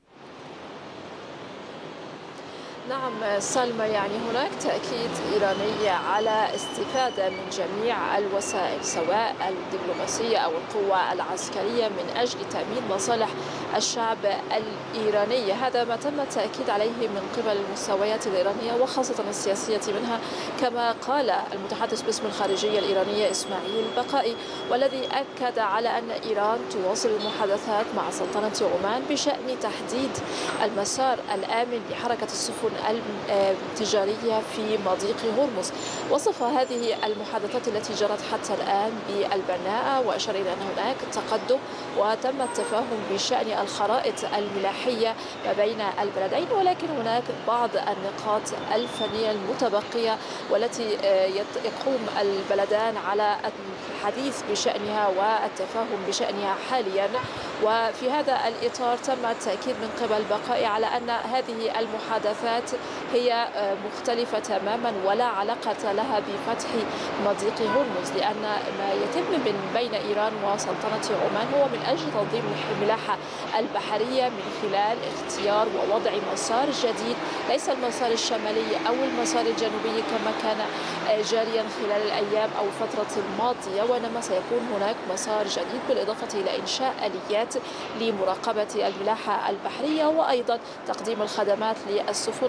نعم سلمى، يعني هناك تأكيد إيراني على استفادة من جميع الوسائل سواء الدبلوماسية أو القوة العسكرية من أجل تأمين مصالح الشعب الإيراني. هذا ما تم التأكيد عليه من قبل المستويات الإيرانية وخاصة السياسية منها، كما قال المتحدث باسم الخارجية الإيرانية إسماعيل بقائي، والذي أكد على أن إيران تواصل المحادثات مع سلطنة عمان بشأن تحديد المسار الآمن لحركة السفن التجارية في مضيق هرمز. وصف هذه المحادثات التي جرت حتى الآن بالبناءة، وأشار إلى أن هناك تقدم وتم التفاهم بشأن الخرائط الملاحية ما بين البلدين، ولكن هناك بعض النقاط الفنية المتبقية والتي يقوم البلدان على الحديث بشأنها والتفاهم بشأنها حاليا. وفي هذا الإطار تم التأكيد من قبل بقائي على أن هذه المحادثات هي مختلفة تماما ولا علاقة لها بفتح مضيق هرمز، لأن ما يتم من بين إيران وسلطنة عمان هو من أجل تنظيم الملاحة البحرية من خلال اختيار ووضع مسار جديد، ليس المسار الشمالي أو المسار الجنوبي كما كان جاريا خلال الأيام أو الفترة الماضية، وإنما سيكون هناك مسار جديد بالإضافة إلى إنشاء آليات لمراقبة الملاحة البحرية وأيضا تقديم الخدمات للسفن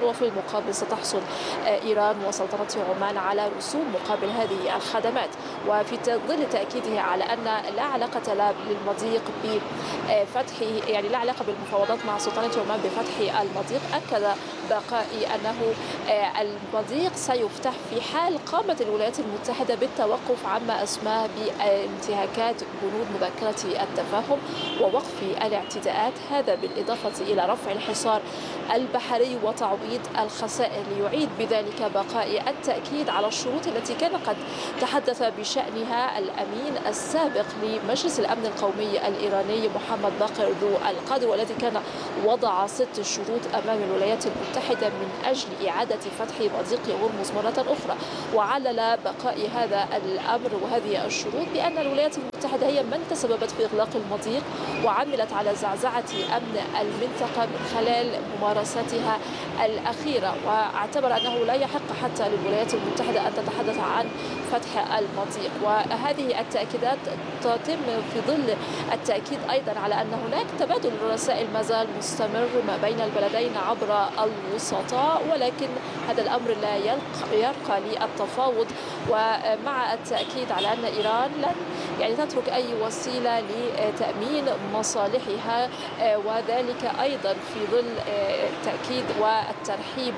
التضامن، وفي المقابل ستحصل إيران وسلطنة عمان على رسوم مقابل هذه الخدمات. وفي ظل تأكيده على أن لا علاقة للمضيق بفتح لا علاقة بالمفاوضات مع سلطنة عمان بفتح المضيق، أكد بقائي أنه المضيق سيفتح في حال قامت الولايات المتحدة بالتوقف عما أسماه بانتهاكات بنود مذكرة التفاهم ووقف الاعتداءات، هذا بالإضافة إلى رفع الحصار البحري وتعويض الخسائر، ليعيد بذلك بقائي التأكيد على الشروط التي كان قد تحدث بشأنها الأمين السابق لمجلس الأمن القومي الإيراني محمد باقر ذو القدر، والذي كان وضع 6 شروط أمام الولايات المتحدة من أجل إعادة فتح مضيق هرمز مرة أخرى. وعلل بقاء هذا الأمر وهذه الشروط بأن الولايات المتحدة هي من تسببت في إغلاق المضيق وعملت على زعزعة أمن المنطقة من خلال ممارساتها الأخيرة، واعتبر أنه لا يحق حتى للولايات المتحدة أن تتحدث عن فتح المضيق. وهذه التأكيدات تتم في ظل التأكيد أيضا على أن هناك تبادل الرسائل ما زال مستمر ما بين البلدين عبر الوسطاء، ولكن هذا الأمر لا يرقى للتفاوض، ومع التأكيد على أن إيران لن تترك أي وسيلة لتأمين مصالحها، وذلك أيضا في ظل التأكيد والترحيب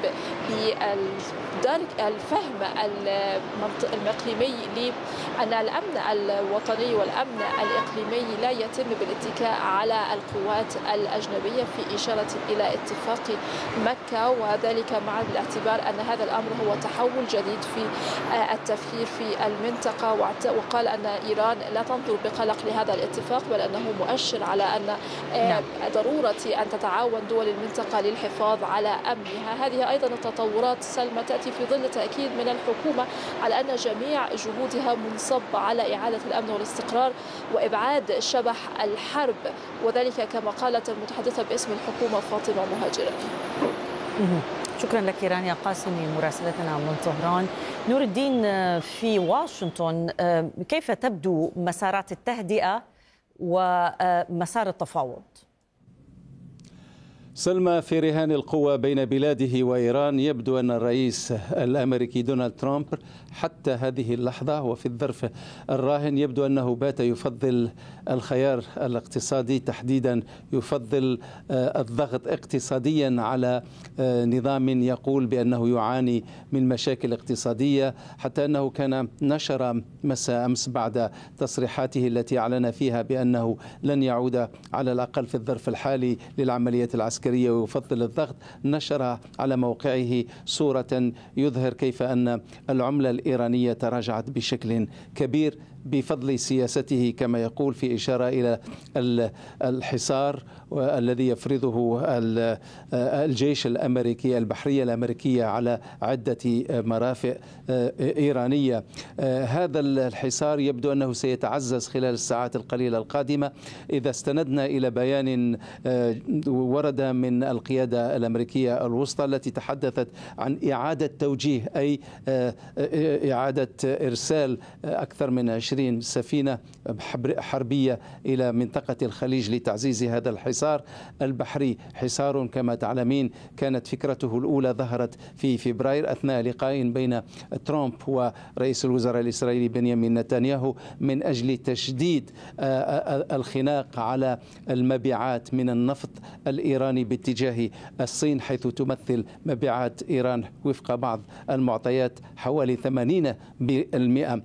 بالفهم الإقليمي لأن الأمن الوطني والأمن الإقليمي لا يتم بالاتكاء على القوات الأجنبية، في إشارة إلى اتفاق مكة، وذلك مع الاعتبار أن هذا الأمر هو تحول جديد في التفكير في المنطقة. وقال أن إيران لا تنظر بقلق لهذا الاتفاق، بل أنه مؤشر على أن ضرورة أن تتعاون دول المنطقة للحفاظ على أمنها. هذه أيضا التطورات سلمى تأتي في ظل تأكيد من الحكومة على أن جميع جهودها منصبة على إعادة الأمن والاستقرار وإبعاد شبح الحرب، وذلك كما قالت المتحدثة باسم الحكومة فاطمة مهاجر. شكرا لك رانيا قاسمي مراسلتنا من طهران. نور الدين، في واشنطن كيف تبدو مسارات التهدئة ومسار التفاوض؟ سلمى، في رهان القوى بين بلاده وإيران يبدو أن الرئيس الأمريكي دونالد ترامب حتى هذه اللحظة وفي الظرف الراهن يبدو أنه بات يفضل الخيار الاقتصادي، تحديدا يفضل الضغط اقتصاديا على نظام يقول بأنه يعاني من مشاكل اقتصادية، حتى أنه كان نشر مساء أمس بعد تصريحاته التي أعلن فيها بأنه لن يعود على الأقل في الظرف الحالي للعمليات العسكرية ويفضل الضغط، نشر على موقعه صورة يظهر كيف أن العملة الإيرانية تراجعت بشكل كبير بفضل سياسته كما يقول، في إشارة إلى الحصار الذي يفرضه الجيش الأمريكي البحرية الأمريكية على عدة مرافق إيرانية. هذا الحصار يبدو أنه سيتعزز خلال الساعات القليلة القادمة إذا استندنا إلى بيان ورد من القيادة الأمريكية الوسطى التي تحدثت عن إعادة توجيه، أي إعادة إرسال أكثر من 20 سفينة حربية إلى منطقة الخليج لتعزيز هذا الحصار البحري. حصار كما تعلمين كانت فكرته الأولى ظهرت في فبراير أثناء لقاء بين ترامب ورئيس الوزراء الإسرائيلي بنيامين نتنياهو من أجل تشديد الخناق على المبيعات من النفط الإيراني باتجاه الصين، حيث تمثل مبيعات إيران وفق بعض المعطيات حوالي 80%.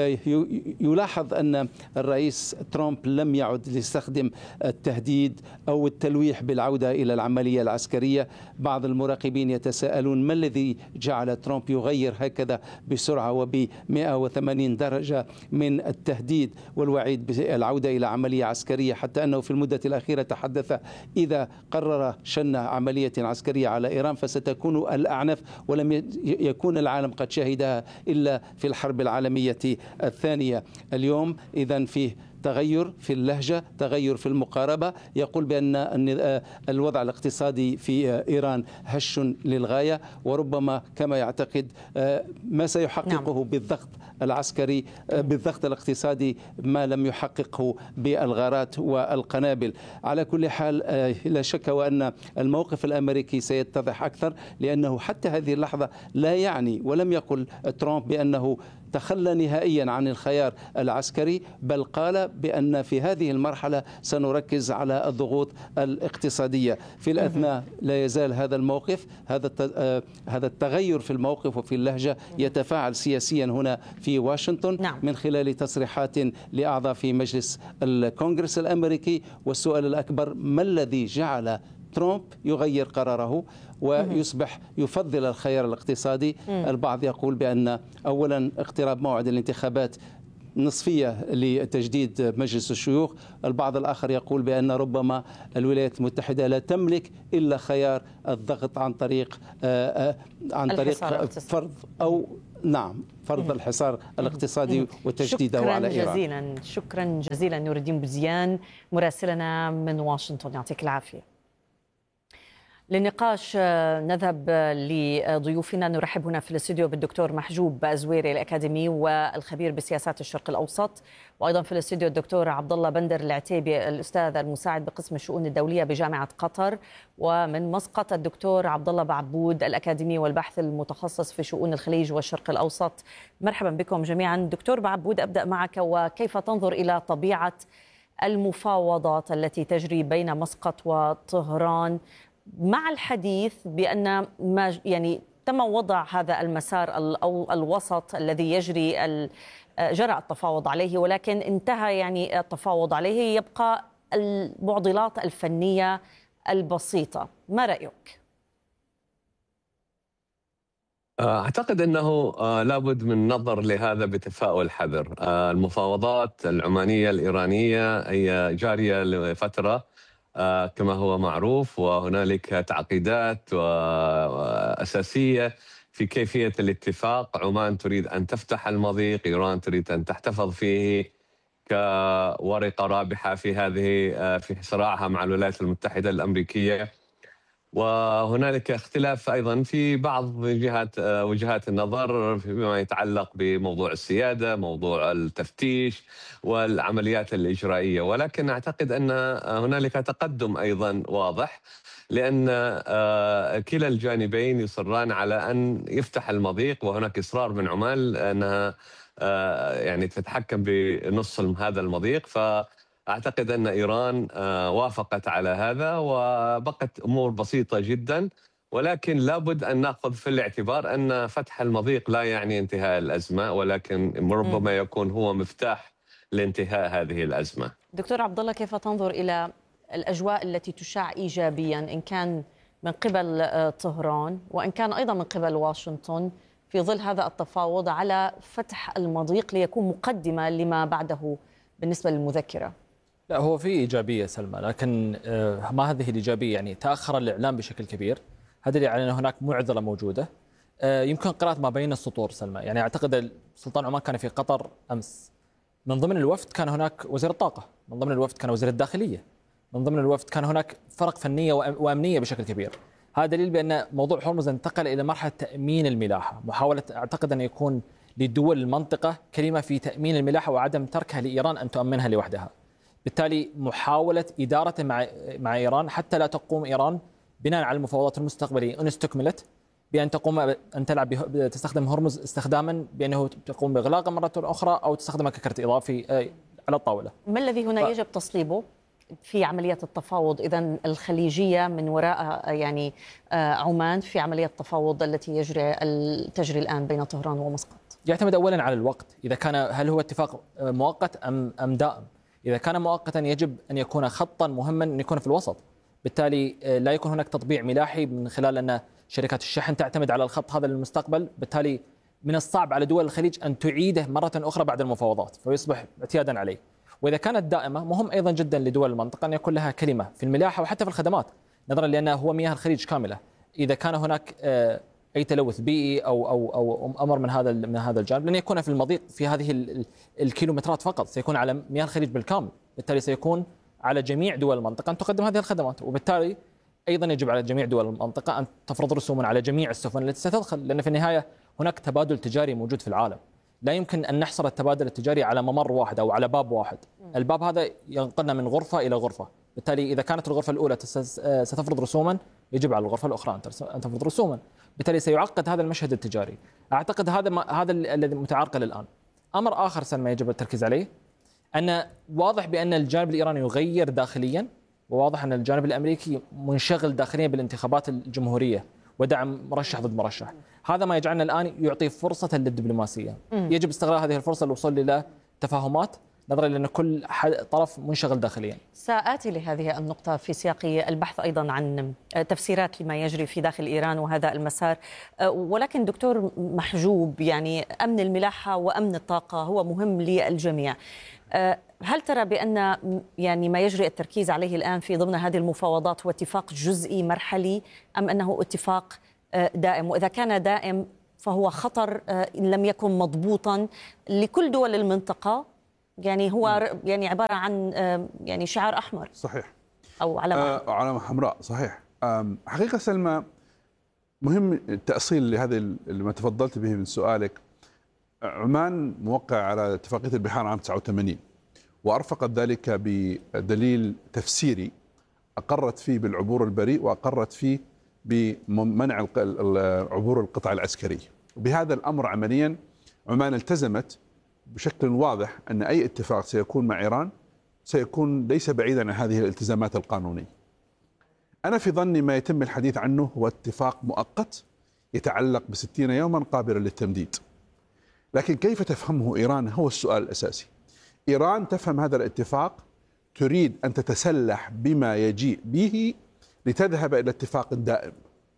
يلاحظ أن الرئيس ترامب لم يعد يستخدم التهديد أو التلويح بالعودة إلى العملية العسكرية. بعض المراقبين يتساءلون ما الذي جعل ترامب يغير هكذا بسرعة وب 180 درجة من التهديد والوعيد بالعودة إلى عملية عسكرية، حتى أنه في المدة الأخيرة تحدث إذا قرر شن عملية عسكرية على إيران فستكون الأعنف ولم يكون العالم قد شهدها إلا في الحرب العالمية الثانية. اليوم إذن في تغير في اللهجة، تغير في المقاربة، يقول بأن الوضع الاقتصادي في إيران هش للغاية، وربما كما يعتقد ما سيحققه بالضغط العسكري بالضغط الاقتصادي ما لم يحققه بالغارات والقنابل. على كل حال لا شك وأن الموقف الأمريكي سيتضح أكثر، لأنه حتى هذه اللحظة لا يعني ولم يقل ترامب بأنه تخلى نهائيا عن الخيار العسكري، بل قال بأن في هذه المرحلة سنركز على الضغوط الاقتصادية. في الأثناء لا يزال هذا الموقف، هذا التغير في الموقف وفي اللهجة يتفاعل سياسيا هنا في واشنطن من خلال تصريحات لأعضاء في مجلس الكونغرس الأمريكي. والسؤال الأكبر: ما الذي جعل ترامب يغير قراره ويصبح يفضل الخيار الاقتصادي؟ البعض يقول بأن أولا اقتراب موعد الانتخابات نصفية لتجديد مجلس الشيوخ، البعض الآخر يقول بأن ربما الولايات المتحدة لا تملك إلا خيار الضغط عن طريق فرض فرض الحصار الاقتصادي وتجديده على إيران. شكرا جزيلا نور الدين بوزيان مراسلنا من واشنطن، يعطيك العافية. للنقاش نذهب لضيوفنا. نرحب هنا في الاستوديو بالدكتور محجوب أزويري الأكاديمي والخبير بسياسات الشرق الأوسط، وأيضا في الاستوديو الدكتور عبد الله بندر العتيبي الأستاذ المساعد بقسم الشؤون الدولية بجامعة قطر، ومن مسقط الدكتور عبد الله بعبود الأكاديمي والبحث المتخصص في شؤون الخليج والشرق الأوسط. مرحبا بكم جميعا. دكتور بعبود، أبدأ معك، وكيف تنظر إلى طبيعة المفاوضات التي تجري بين مسقط وطهران مع الحديث بأن ما تم وضع هذا المسار الوسط الذي جرى التفاوض عليه، ولكن انتهى التفاوض عليه، يبقى المعضلات الفنية البسيطة. ما رأيك؟ أعتقد أنه لابد من النظر لهذا بتفاؤل حذر. المفاوضات العمانية الإيرانية هي جارية لفترة كما هو معروف، وهنالك تعقيدات أساسية في كيفية الاتفاق. عمان تريد أن تفتح المضيق، إيران تريد أن تحتفظ فيه كورقة رابحة في صراعها مع الولايات المتحدة الأمريكية. وهنالك اختلاف أيضا في بعض وجهات النظر فيما يتعلق بموضوع السيادة، موضوع التفتيش والعمليات الإجرائية، ولكن أعتقد أن هنالك تقدم أيضا واضح، لأن كلا الجانبين يصران على أن يفتح المضيق، وهناك إصرار من عمان أنها تتحكم بنص هذا المضيق. أعتقد أن إيران وافقت على هذا، وبقت أمور بسيطة جدا، ولكن لابد أن نأخذ في الاعتبار أن فتح المضيق لا يعني انتهاء الأزمة، ولكن ربما يكون هو مفتاح لانتهاء هذه الأزمة. دكتور عبد الله، كيف تنظر إلى الأجواء التي تشاع إيجابيا إن كان من قبل طهران وإن كان أيضا من قبل واشنطن في ظل هذا التفاوض على فتح المضيق ليكون مقدمة لما بعده بالنسبة للمذكرة؟ لا، هو في إيجابية سلمى، لكن ما هذه الإيجابية تأخر الإعلام بشكل كبير. هذا اللي يعني أن هناك معضلة موجودة. يمكن قراءة ما بين السطور سلمى. أعتقد سلطان عمان كان في قطر أمس، من ضمن الوفد كان هناك وزير الطاقة، من ضمن الوفد كان وزير الداخلية، من ضمن الوفد كان هناك فرق فنية وأمنية بشكل كبير. هذا دليل بأن موضوع هرمز انتقل إلى مرحلة تأمين الملاحة، محاولة أعتقد أن يكون لدول المنطقة كلمة في تأمين الملاحة وعدم تركها لإيران أن تؤمنها لوحدها. بالتالي محاولة إدارة مع إيران حتى لا تقوم إيران بناء على المفاوضات المستقبلية إن استكملت بأن تستخدم هرمز استخداما بأنه تقوم بإغلاقه مرة أخرى أو تستخدمه ككرت إضافي على الطاولة. ما الذي هنا يجب تصليبه في عملية التفاوض إذن الخليجية من وراء عمان في عملية التفاوض التي تجري الآن بين طهران ومسقط؟ يعتمد أولا على الوقت، إذا كان هل هو اتفاق مؤقت أم دائم. إذا كان مؤقتا يجب أن يكون خطا مهما أن يكون في الوسط، بالتالي لا يكون هناك تطبيع ملاحي من خلال أن شركات الشحن تعتمد على الخط هذا للمستقبل. بالتالي من الصعب على دول الخليج أن تعيده مرة أخرى بعد المفاوضات فيصبح اعتيادا عليه. وإذا كانت دائمة مهم أيضا جدا لدول المنطقة أن يكون لها كلمة في الملاحة وحتى في الخدمات، نظرا لأنه هو مياه الخليج كاملة. إذا كان هناك اي تلوث بيئي او امر من هذا الجانب، لن يكون في المضيق في هذه الكيلومترات فقط، سيكون على مياه الخليج بالكامل، بالتالي سيكون على جميع دول المنطقه ان تقدم هذه الخدمات، وبالتالي ايضا يجب على جميع دول المنطقه ان تفرض رسوما على جميع السفن التي ستدخل، لان في النهايه هناك تبادل تجاري موجود في العالم. لا يمكن ان نحصر التبادل التجاري على ممر واحد او على باب واحد، الباب هذا ينقلنا من غرفه الى غرفه، بالتالي اذا كانت الغرفه الاولى ستفرض رسوما يجب على الغرفه الاخرى ان تفرض رسوما، بالتالي سيعقد هذا المشهد التجاري. اعتقد هذا الذي متعرقل الان. امر اخر سلمى يجب التركيز عليه، ان واضح بان الجانب الايراني يغير داخليا، وواضح ان الجانب الامريكي منشغل داخليا بالانتخابات الجمهوريه ودعم مرشح ضد مرشح. هذا ما يجعلنا الان يعطي فرصه للدبلوماسيه. يجب استغلال هذه الفرصه للوصول الى تفاهمات، نظرا لان كل طرف منشغل داخليا. سآتي لهذه النقطة في سياق البحث أيضا عن تفسيرات لما يجري في داخل إيران وهذا المسار، ولكن دكتور محجوب، يعني أمن الملاحة وأمن الطاقة هو مهم للجميع. هل ترى بأن يعني ما يجري التركيز عليه الآن في ضمن هذه المفاوضات هو اتفاق جزئي مرحلي أم أنه اتفاق دائم؟ وإذا كان دائم فهو خطر إن لم يكن مضبوطا لكل دول المنطقة، يعني هو يعني عبارة عن يعني شعار أحمر. صحيح. أو علامة حمراء. صحيح. حقيقة سلمى مهم التأصيل لهذا اللي ما تفضلت به من سؤالك. عمان موقع على اتفاقية البحار عام 89، وأرفقت ذلك بدليل تفسيري أقرت فيه بالعبور البريء، وأقرت فيه بمنع عبور القطع العسكري. وبهذا الأمر عمليا عمان التزمت بشكل واضح أن أي اتفاق سيكون مع إيران سيكون ليس بعيدا عن هذه الالتزامات القانونية. أنا في ظني ما يتم الحديث عنه هو اتفاق مؤقت يتعلق ب60 يوما قابلا للتمديد. لكن كيف تفهمه إيران هو السؤال الأساسي. إيران تفهم هذا الاتفاق تريد أن تتسلح بما يجيء به لتذهب إلى اتفاق دائم،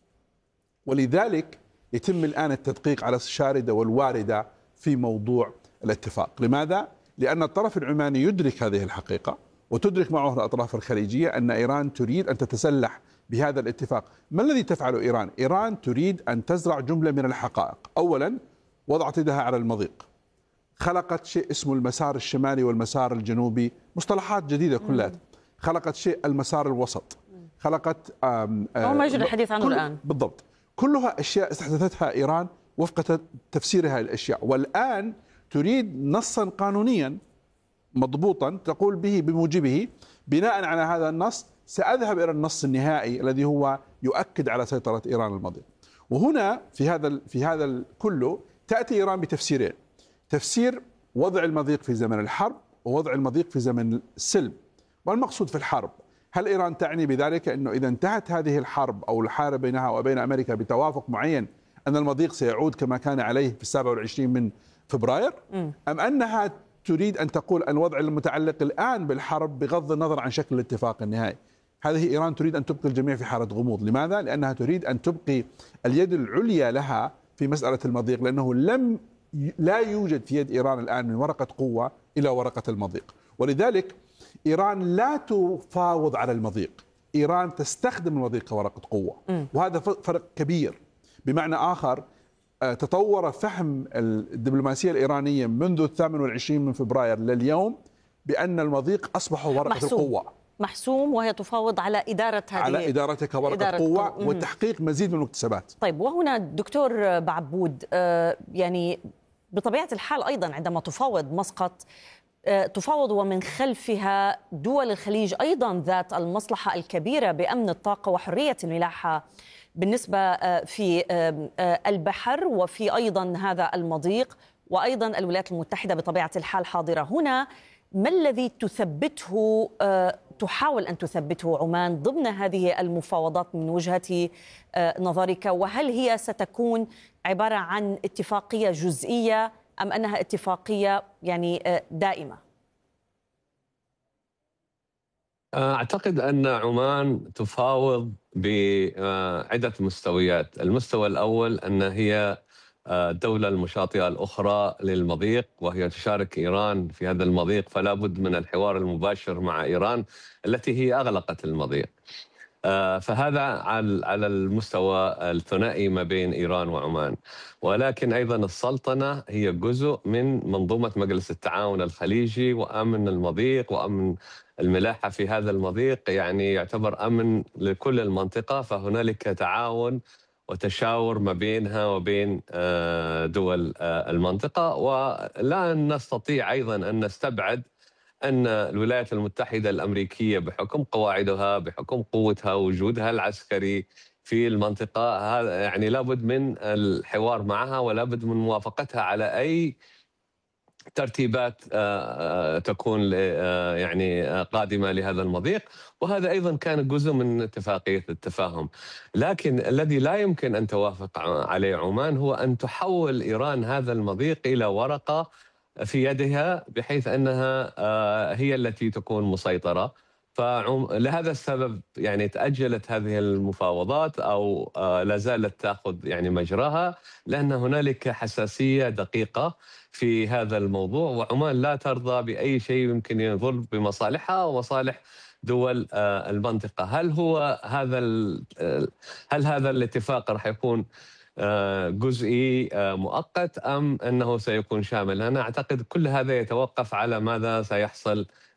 ولذلك يتم الآن التدقيق على الشاردة والواردة في موضوع الاتفاق. لماذا؟ لأن الطرف العماني يدرك هذه الحقيقة، وتدرك معه الأطراف الخليجية أن إيران تريد أن تتسلح بهذا الاتفاق. ما الذي تفعله إيران؟ إيران تريد أن تزرع جملة من الحقائق. أولا، وضعت يدها على المضيق، خلقت شيء اسمه المسار الشمالي والمسار الجنوبي، مصطلحات جديدة كلها. خلقت شيء المسار الوسط، خلقت ما يجري الحديث عنه الآن. بالضبط. كلها أشياء استحدثتها إيران وفق تفسيرها الأشياء، والآن تريد نصا قانونيا مضبوطا تقول به بموجبه بناء على هذا النص سأذهب إلى النص النهائي الذي هو يؤكد على سيطرة إيران المضيق. وهنا في هذا كله تأتي إيران بتفسيرين: تفسير وضع المضيق في زمن الحرب، ووضع المضيق في زمن السلم. ما المقصود في الحرب؟ هل إيران تعني بذلك أنه إذا انتهت هذه الحرب أو الحرب بينها وبين أمريكا بتوافق معين أن المضيق سيعود كما كان عليه في 27 من فبراير؟ أم أنها تريد أن تقول أن الوضع المتعلق الآن بالحرب بغض النظر عن شكل الاتفاق النهائي؟ هذه إيران تريد أن تبقي الجميع في حالة غموض. لماذا؟ لأنها تريد أن تبقي اليد العليا لها في مسألة المضيق، لأنه لا يوجد في يد إيران الآن من ورقة قوة إلى ورقة المضيق. ولذلك إيران لا تفاوض على المضيق، إيران تستخدم المضيق كورقة قوة. وهذا فرق كبير. بمعنى آخر، تطور فهم الدبلوماسية الإيرانية منذ 28 من فبراير لليوم بأن المضيق أصبح ورقة القوة محسوم، وهي تفاوض على إدارة هذه، على إدارتها كورقة قوة وتحقيق مزيد من المكتسبات. طيب، وهنا دكتور بعبود، يعني بطبيعة الحال أيضا عندما تفاوض مسقط تفاوض ومن خلفها دول الخليج أيضا ذات المصلحة الكبيرة بأمن الطاقة وحرية الملاحة بالنسبة في البحر، وفي أيضا هذا المضيق، وأيضا الولايات المتحدة بطبيعة الحال حاضرة هنا. ما الذي تحاول أن تثبته عمان ضمن هذه المفاوضات من وجهة نظرك؟ وهل هي ستكون عبارة عن اتفاقية جزئية أم أنها اتفاقية يعني دائمة؟ أعتقد أن عمان تفاوض بعدة مستويات. المستوى الأول أن هي الدولة المشاطئة الأخرى للمضيق، وهي تشارك إيران في هذا المضيق، فلا بد من الحوار المباشر مع إيران التي هي أغلقت المضيق. فهذا على المستوى الثنائي ما بين إيران وعمان. ولكن أيضا السلطنة هي جزء من منظومة مجلس التعاون الخليجي، وأمن المضيق وأمن الملاحة في هذا المضيق يعني يعتبر أمن لكل المنطقة، فهنالك تعاون وتشاور ما بينها وبين دول المنطقة. ولا نستطيع أيضا أن نستبعد أن الولايات المتحدة الأمريكية بحكم قواعدها، بحكم قوتها، وجودها العسكري في المنطقة، هذا يعني لابد من الحوار معها ولابد من موافقتها على أي ترتيبات تكون يعني قادمة لهذا المضيق. وهذا أيضا كان جزء من اتفاقية التفاهم. لكن الذي لا يمكن أن توافق عليه عمان هو أن تحول إيران هذا المضيق إلى ورقة في يدها بحيث أنها هي التي تكون مسيطرة. فلهذا السبب يعني تأجلت هذه المفاوضات أو لا زالت تأخذ يعني مجراها، لأن هنالك حساسية دقيقة في هذا الموضوع، وعمان لا ترضى بأي شيء يمكن يضر بمصالحها ومصالح دول المنطقة. هل هذا الاتفاق راح يكون جزئي مؤقت أم أنه سيكون شامل؟ أنا أعتقد كل هذا يتوقف على ماذا سيحصل